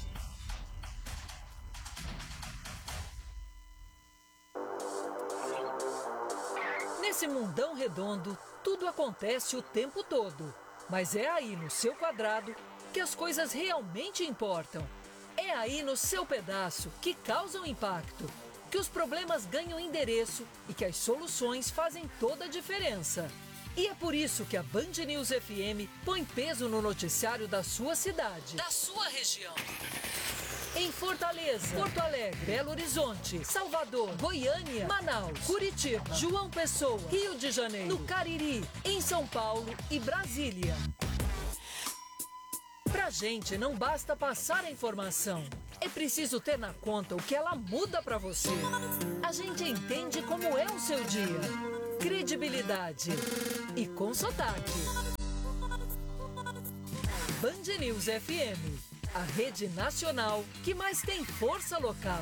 Nesse mundão redondo, tudo acontece o tempo todo. Mas é aí no seu quadrado que as coisas realmente importam. É aí no seu pedaço que causam impacto, que os problemas ganham endereço e que as soluções fazem toda a diferença. E é por isso que a Band News F M põe peso no noticiário da sua cidade, da sua região. Em Fortaleza, Porto Alegre, Belo Horizonte, Salvador, Goiânia, Manaus, Curitiba, João Pessoa, Rio de Janeiro, no Cariri, em São Paulo e Brasília. Pra gente não basta passar a informação. É preciso ter na conta o que ela muda pra você. A gente entende como é o seu dia. Credibilidade. E com sotaque. Band News F M. A rede nacional que mais tem força local.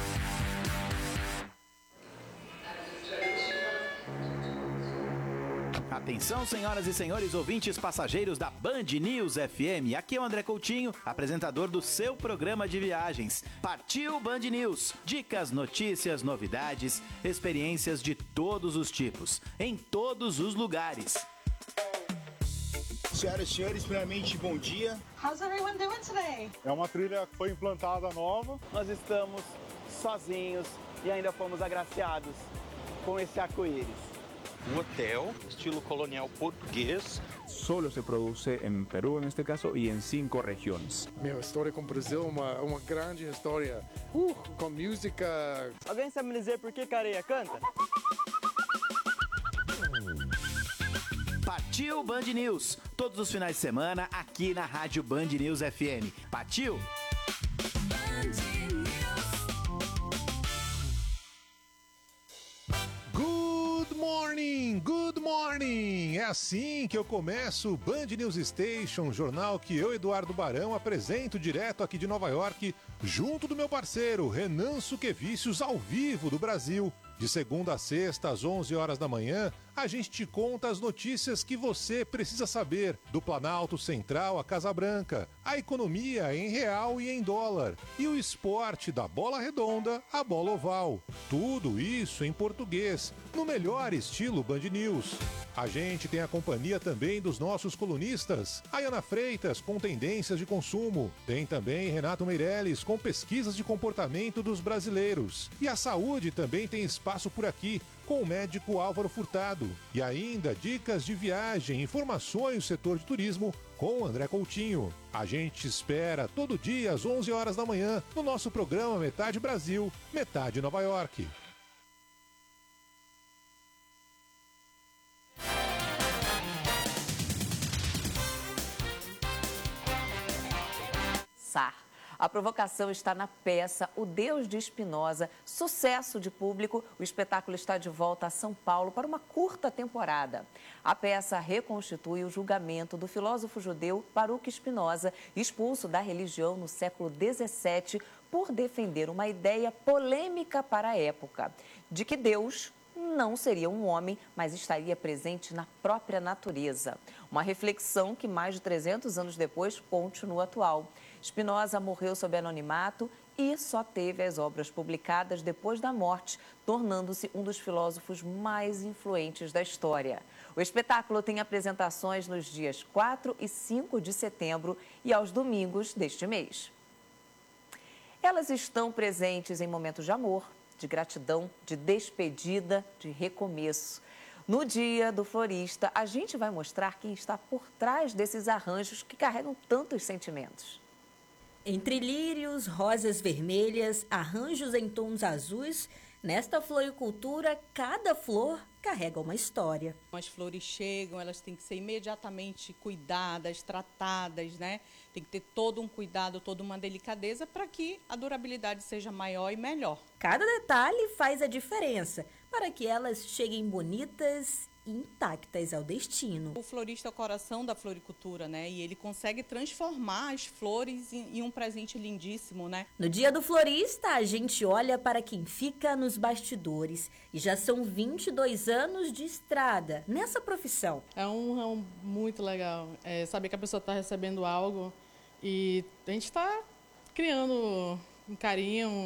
Atenção, senhoras e senhores ouvintes passageiros da Band News F M. Aqui é o André Coutinho, apresentador do seu programa de viagens. Partiu Band News. Dicas, notícias, novidades, experiências de todos os tipos, em todos os lugares. Senhoras e senhores, primeiramente, bom dia. How's everyone doing today? É uma trilha que foi implantada nova. Nós estamos sozinhos e ainda fomos agraciados com esse arco-íris. Um hotel, estilo colonial português. Solo se produce en Perú, en este caso, y en cinco regiones. Meu, a história com o Brasil é uma, uma grande história. Uh, com música. Alguém sabe me dizer por que Careia canta? Partiu Band News, todos os finais de semana aqui na Rádio Band News F M. Partiu! Good morning, good morning! É assim que eu começo o Band News Station, jornal que eu, Eduardo Barão, apresento direto aqui de Nova York, junto do meu parceiro Renan Suquevicius, ao vivo do Brasil. De segunda a sexta, às onze horas da manhã, a gente te conta as notícias que você precisa saber do Planalto Central à Casa Branca, a economia em real e em dólar, e o esporte da bola redonda à bola oval. Tudo isso em português, no melhor estilo Band News. A gente tem a companhia também dos nossos colunistas, Ayana Freitas com tendências de consumo, tem também Renato Meirelles com pesquisas de comportamento dos brasileiros. E a saúde também tem espaço por aqui, com o médico Álvaro Furtado. E ainda dicas de viagem, informações do setor de turismo com André Coutinho. A gente espera todo dia às onze horas da manhã no nosso programa Metade Brasil, Metade Nova York. A provocação está na peça O Deus de Spinoza, sucesso de público. O espetáculo está de volta a São Paulo para uma curta temporada. A peça reconstitui o julgamento do filósofo judeu Baruch Spinoza, expulso da religião no século dezessete por defender uma ideia polêmica para a época, de que Deus não seria um homem, mas estaria presente na própria natureza. Uma reflexão que mais de trezentos anos depois continua atual. Spinoza morreu sob anonimato e só teve as obras publicadas depois da morte, tornando-se um dos filósofos mais influentes da história. O espetáculo tem apresentações nos dias quatro e cinco de setembro e aos domingos deste mês. Elas estão presentes em momentos de amor, de gratidão, de despedida, de recomeço. No Dia do Florista, a gente vai mostrar quem está por trás desses arranjos que carregam tantos sentimentos. Entre lírios, rosas vermelhas, arranjos em tons azuis, nesta floricultura, cada flor carrega uma história. As flores chegam, elas têm que ser imediatamente cuidadas, tratadas, né? Tem que ter todo um cuidado, toda uma delicadeza para que a durabilidade seja maior e melhor. Cada detalhe faz a diferença para que elas cheguem bonitas e intactas ao destino. O florista é o coração da floricultura, né? E ele consegue transformar as flores em, em um presente lindíssimo, né? No Dia do Florista, a gente olha para quem fica nos bastidores. E já são vinte e dois anos de estrada nessa profissão. É um ramo muito legal. É saber que a pessoa está recebendo algo e a gente está criando um carinho,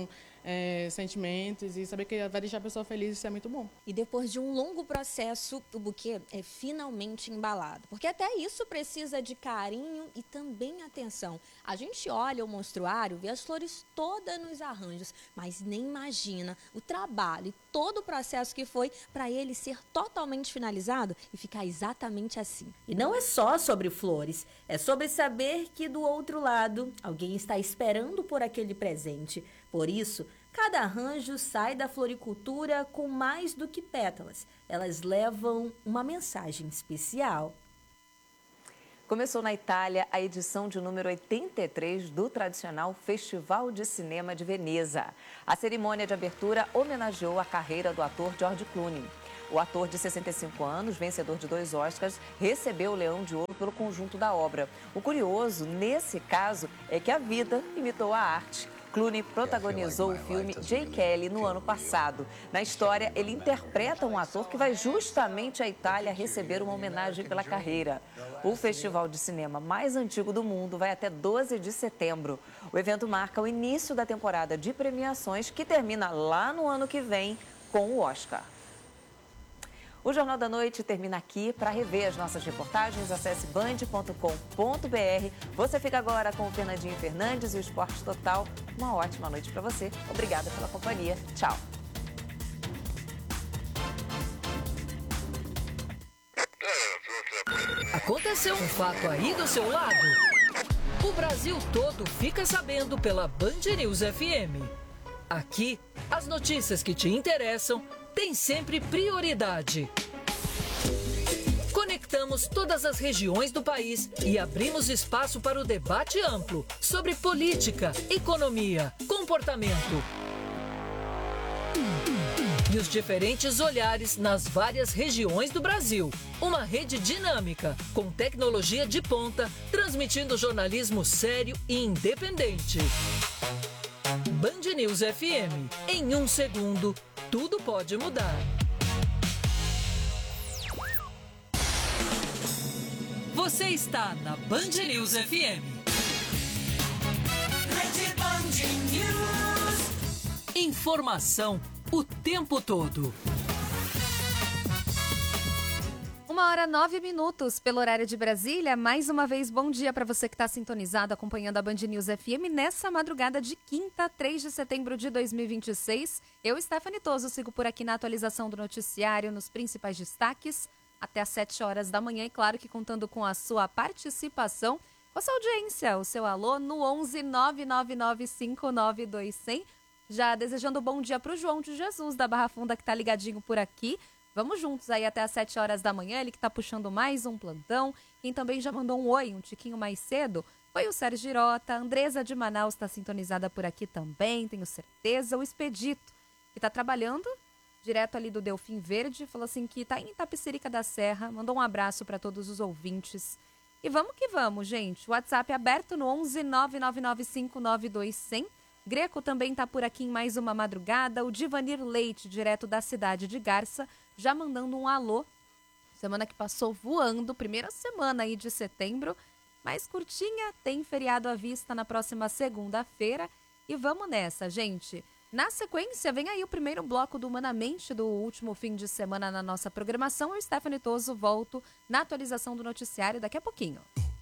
é, sentimentos e saber que vai deixar a pessoa feliz, isso é muito bom. E depois de um longo processo, o buquê é finalmente embalado. Porque até isso precisa de carinho e também atenção. A gente olha o monstruário, vê as flores todas nos arranjos, mas nem imagina o trabalho e todo o processo que foi para ele ser totalmente finalizado e ficar exatamente assim. E não é só sobre flores, é sobre saber que do outro lado alguém está esperando por aquele presente. Por isso, cada arranjo sai da floricultura com mais do que pétalas. Elas levam uma mensagem especial. Começou na Itália a edição de número oitenta e três do tradicional Festival de Cinema de Veneza. A cerimônia de abertura homenageou a carreira do ator George Clooney. O ator de sessenta e cinco anos, vencedor de dois Oscars, recebeu o Leão de Ouro pelo conjunto da obra. O curioso, nesse caso, é que a vida imitou a arte. Clooney protagonizou o filme Jay Kelly no ano passado. Na história, ele interpreta um ator que vai justamente à Itália receber uma homenagem pela carreira. O festival de cinema mais antigo do mundo vai até doze de setembro. O evento marca o início da temporada de premiações, que termina lá no ano que vem com o Oscar. O Jornal da Noite termina aqui. Para rever as nossas reportagens, acesse band ponto com ponto br. Você fica agora com o Fernandinho Fernandes e o Esporte Total. Uma ótima noite para você. Obrigada pela companhia. Tchau. Aconteceu um fato aí do seu lado? O Brasil todo fica sabendo pela Band News F M. Aqui, as notícias que te interessam têm sempre prioridade. Conectamos todas as regiões do país e abrimos espaço para o debate amplo sobre política, economia, comportamento e os diferentes olhares nas várias regiões do Brasil. Uma rede dinâmica, com tecnologia de ponta, transmitindo jornalismo sério e independente. Band News F M. Em um segundo, tudo pode mudar. Você está na Band News F M. Rede Band News. Informação o tempo todo. Uma hora nove minutos pelo horário de Brasília. Mais uma vez, bom dia para você que está sintonizado, acompanhando a Band News F M nessa madrugada de quinta, três de setembro de dois mil e vinte e seis. Eu, Stephanie Toso, sigo por aqui na atualização do noticiário, nos principais destaques, até às sete horas da manhã. E claro que contando com a sua participação, com a sua audiência, o seu alô no onze nove nove nove cinco nove dois zero zero. Já desejando bom dia para o João de Jesus, da Barra Funda, que está ligadinho por aqui. Vamos juntos aí até às sete horas da manhã, ele que está puxando mais um plantão. Quem também já mandou um oi um tiquinho mais cedo foi o Sérgio Girota. A Andresa de Manaus está sintonizada por aqui também, tenho certeza. O Expedito, que está trabalhando direto ali do Delfim Verde, falou assim que está em Itapecerica da Serra, mandou um abraço para todos os ouvintes. E vamos que vamos, gente. O WhatsApp é aberto no onze nove nove nove cinco nove dois zero zero. Greco também está por aqui em mais uma madrugada. O Divanir Leite, direto da cidade de Garça, já mandando um alô. Semana que passou voando, primeira semana aí de setembro, mais curtinha, tem feriado à vista na próxima segunda-feira. E vamos nessa, gente. Na sequência, vem aí o primeiro bloco do Humanamente do último fim de semana na nossa programação. Eu, Stephanie Toso, volto na atualização do noticiário daqui a pouquinho.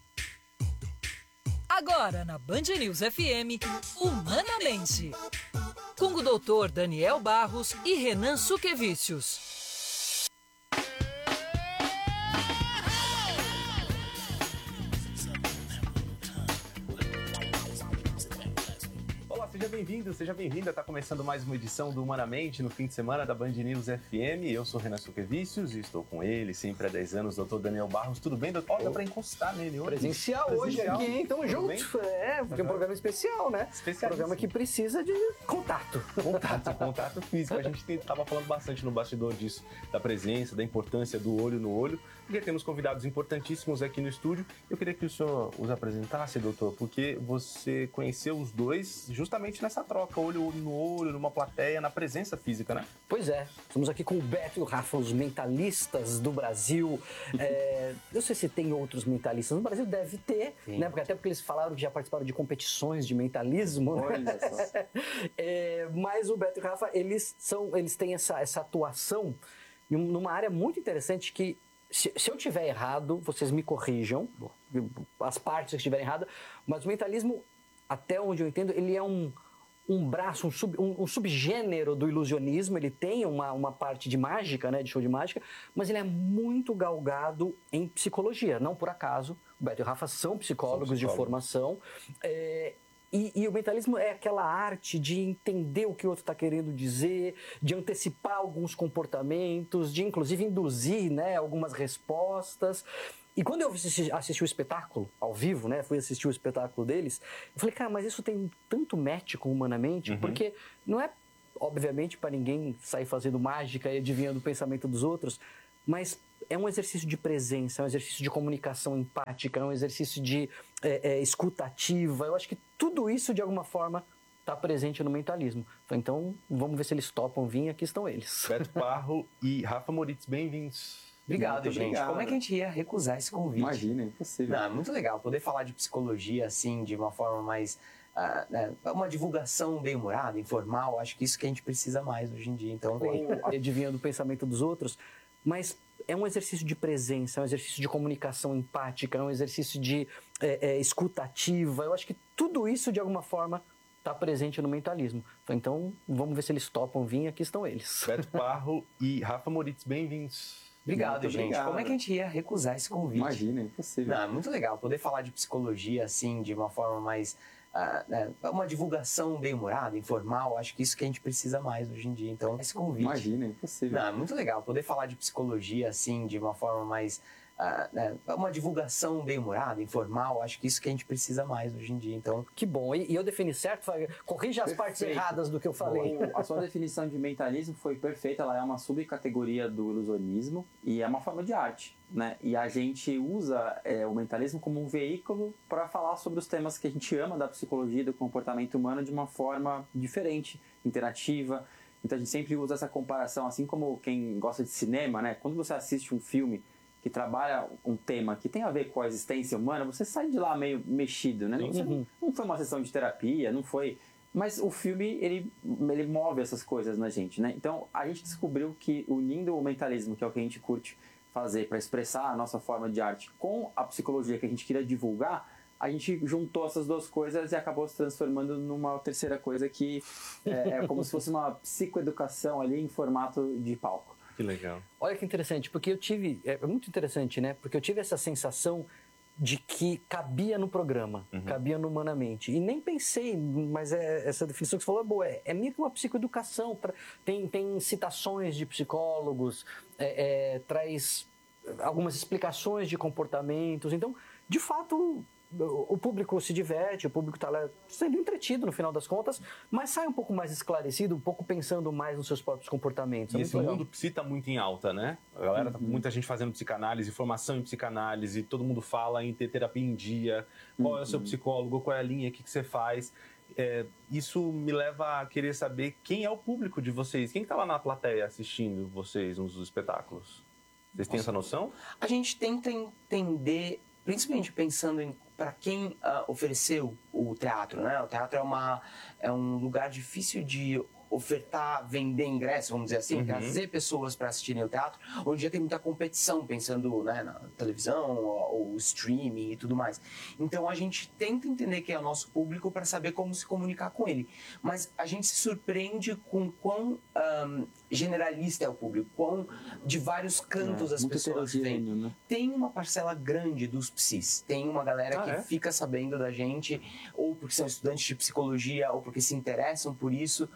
Agora na Band News F M, Humanamente, com o doutor Daniel Barros e Renan Suquevicius. Seja bem-vindo, seja bem-vinda. Está começando mais uma edição do Humanamente no fim de semana da Band News F M. Eu sou Renan Suquevicius e estou com ele, sempre há dez anos, doutor Daniel Barros. Tudo bem, doutor? Olha, dá para encostar nele hoje. Presencial, Presencial hoje aqui, hein? Tamo junto. Bem? É, porque é um programa especial, né? Especial. Um programa que precisa de contato. Contato, contato físico. A gente estava falando bastante no bastidor disso, da presença, da importância do olho no olho. porque temos convidados importantíssimos aqui no estúdio. Eu queria que o senhor os apresentasse, doutor, porque você conheceu os dois justamente nessa troca, olho no olho, numa plateia, na presença física, né? Pois é, estamos aqui com o Beto e o Rafa, os mentalistas do Brasil. É, eu não sei se tem outros mentalistas no Brasil, deve ter, né? Porque, até porque eles falaram que já participaram de competições de mentalismo. Né? É, mas o Beto e o Rafa, eles, são, eles têm essa, essa atuação numa área muito interessante que, se, se eu tiver errado, vocês me corrijam, as partes que estiverem erradas, mas o mentalismo, até onde eu entendo, ele é um, um braço, um, sub, um, um subgênero do ilusionismo. Ele tem uma, uma parte de mágica, né, de show de mágica, mas ele é muito galgado em psicologia. Não por acaso, o Beto e o Rafa são psicólogos, são psicólogos. de formação. É, E, e o mentalismo é aquela arte de entender o que o outro está querendo dizer, de antecipar alguns comportamentos, de inclusive induzir, né, algumas respostas. E quando eu assisti, assisti o espetáculo ao vivo, né, fui assistir o espetáculo deles, eu falei, cara, mas isso tem tanto match com Humanamente, uhum. porque não é, obviamente, para ninguém sair fazendo mágica e adivinhando o pensamento dos outros, mas é um exercício de presença, é um exercício de comunicação empática, é um exercício de é, é, escuta ativa. Eu acho que tudo isso, de alguma forma, está presente no mentalismo. Então, vamos ver se eles topam vir. Aqui estão eles. Beto Parro e Rafa Moritz, bem-vindos. Obrigado, muito gente. Obrigado. Como é que a gente ia recusar esse convite? Imagina, é impossível. Não, é muito legal poder falar de psicologia, assim, de uma forma mais... Uh, né, uma divulgação bem-humorada, informal. Acho que isso que a gente precisa mais hoje em dia. Então, adivinhando o pensamento dos outros, mas é um exercício de presença, é um exercício de comunicação empática, é um exercício de é, é, escuta ativa. Eu acho que tudo isso, de alguma forma, está presente no mentalismo. Então, vamos ver se eles topam vir. Aqui estão eles. Beto Parro e Rafa Moritz, bem-vindos. Obrigado, muito gente. Obrigado. Como é que a gente ia recusar esse convite? Imagina, é impossível. Não, é muito legal poder falar de psicologia, assim, de uma forma mais... Uh, né, uma divulgação bem-humorada, informal. Acho que isso que a gente precisa mais hoje em dia. Então, esse convite... Imagina, é impossível. Não, é muito legal poder falar de psicologia, assim, de uma forma mais... Uh, né, uma divulgação bem-humorada, informal. Acho que isso que a gente precisa mais hoje em dia. Então, que bom. E, e eu defini certo? Corrija as Perfeito. partes erradas do que eu falei. Bom, a sua definição de mentalismo foi perfeita. Ela é uma subcategoria do ilusionismo e é uma forma de arte, né? E a gente usa é, o mentalismo como um veículo para falar sobre os temas que a gente ama da psicologia, do comportamento humano, de uma forma diferente, interativa. Então a gente sempre usa essa comparação, assim como quem gosta de cinema, né? Quando você assiste um filme que trabalha um tema que tem a ver com a existência humana, você sai de lá meio mexido, né? Você não, não foi uma sessão de terapia, não foi... Mas o filme, ele, ele move essas coisas na gente, né? Então, a gente descobriu que unindo o mentalismo, que é o que a gente curte fazer para expressar a nossa forma de arte, com a psicologia que a gente queria divulgar, a gente juntou essas duas coisas e acabou se transformando numa terceira coisa que é, é como se fosse uma psicoeducação ali em formato de palco. Que legal. Olha que interessante, porque eu tive... É muito interessante, né? Porque eu tive essa sensação de que cabia no programa, uhum. cabia no Humanamente. E nem pensei, mas é, essa definição que você falou é boa. É, é meio que uma psicoeducação. Pra, tem, tem citações de psicólogos, é, é, traz algumas explicações de comportamentos. Então, de fato... O público se diverte, o público está lá sendo entretido no final das contas, mas sai um pouco mais esclarecido, um pouco pensando mais nos seus próprios comportamentos. E esse mundo psi está muito em alta, né? A galera, uhum. muita gente fazendo psicanálise, formação em psicanálise, todo mundo fala em ter terapia em dia, qual uhum. é o seu psicólogo, qual é a linha, o que, que você faz. É, isso me leva a querer saber quem é o público de vocês, quem está lá na plateia assistindo vocês nos espetáculos. Vocês têm Nossa. essa noção? A gente tenta entender, principalmente pensando em para quem uh, ofereceu o teatro, né? O teatro é, uma, é um lugar difícil de ofertar, vender ingresso, vamos dizer assim, uhum. trazer pessoas para assistirem o teatro. Hoje em dia tem muita competição, pensando, né, na televisão, ou, ou streaming e tudo mais. Então a gente tenta entender quem é o nosso público para saber como se comunicar com ele. Mas a gente se surpreende com quão um, generalista é o público, quão de vários cantos é, as pessoas vêm. Né? Tem uma parcela grande dos psis, tem uma galera ah, que é? fica sabendo da gente, ou porque são estudantes de psicologia, ou porque se interessam por isso, ou porque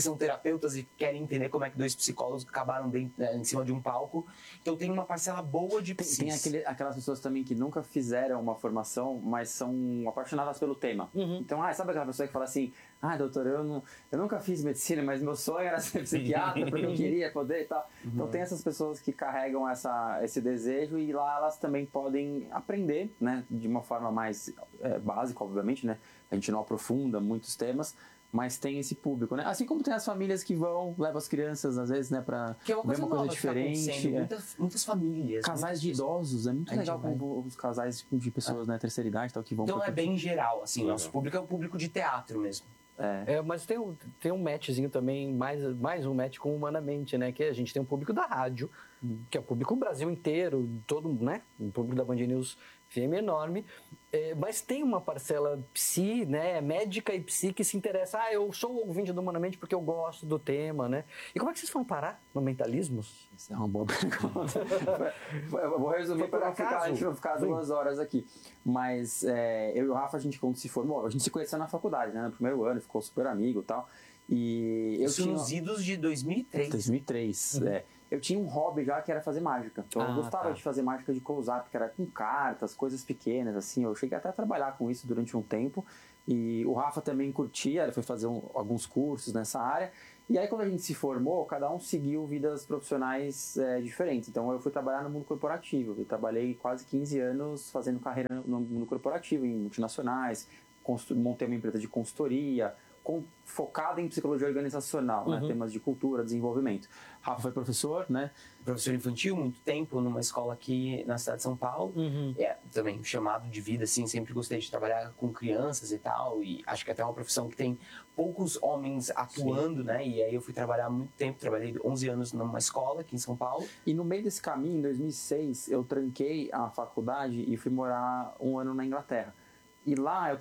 são terapeutas e querem entender como é que dois psicólogos acabaram dentro, né, em cima de um palco. Então tem uma parcela boa de psis. Tem, tem aquele, aquelas pessoas também que nunca fizeram uma formação, mas são apaixonadas pelo tema. Uhum. Então, ah, sabe aquela pessoa que fala assim, ah, doutor, eu, não, eu nunca fiz medicina, mas meu sonho era ser psiquiatra, porque eu queria poder e tal. Uhum. Então tem essas pessoas que carregam essa, esse desejo e lá elas também podem aprender, né, de uma forma mais é, básica, obviamente, né? A gente não aprofunda muitos temas, mas tem esse público, né? Assim como tem as famílias que vão, levam as crianças, às vezes, né, pra que é uma ver coisa uma coisa nova diferente. Que tá é. muitas, muitas famílias. Casais muitas de idosos, é muito a legal gente como os casais de pessoas, né, terceira idade, tal, que vão... Então pra é curtir. bem geral, assim, o nosso público é o público de teatro mesmo. É. É, mas tem um, tem um matchzinho também, mais, mais um match com Humanamente, né? Que a gente tem um público da rádio, hum. que é o público Brasil inteiro, todo, né? O público da Band News F M enorme. É, mas tem uma parcela psi, né? Médica e psi que se interessa. Ah, eu sou ouvinte do Humanamente porque eu gosto do tema, né? E como é que vocês vão parar no Mentalismos? Isso é uma boa pergunta. Eu vou resumir para ficar, a gente não ficar duas horas aqui. Mas é, eu e o Rafa, a gente quando se formou, a gente se conheceu na faculdade, né? No primeiro ano, ficou super amigo e tal. E eu Isso tinha... nos idos de dois mil e três. dois mil e três, uhum. é. Eu tinha um hobby já que era fazer mágica. Então ah, eu gostava tá. de fazer mágica de close-up, que era com cartas, coisas pequenas, assim. Eu cheguei até a trabalhar com isso durante um tempo. E o Rafa também curtia, ele foi fazer um, alguns cursos nessa área. E aí quando a gente se formou, cada um seguiu vidas profissionais é, diferentes. Então eu fui trabalhar no mundo corporativo. Eu trabalhei quase quinze anos fazendo carreira no mundo corporativo, em multinacionais. Montei uma empresa de consultoria, com, focada em psicologia organizacional, uhum. né? Temas de cultura, desenvolvimento. Rafa foi professor, né? Professor infantil, muito tempo, numa escola aqui na cidade de São Paulo. Uhum. É, também chamado de vida, assim, sempre gostei de trabalhar com crianças e tal, e acho que até é uma profissão que tem poucos homens atuando, Sim. né? E aí eu fui trabalhar muito tempo, trabalhei onze anos numa escola aqui em São Paulo. E no meio desse caminho, em dois mil e seis, eu tranquei a faculdade e fui morar um ano na Inglaterra. E lá eu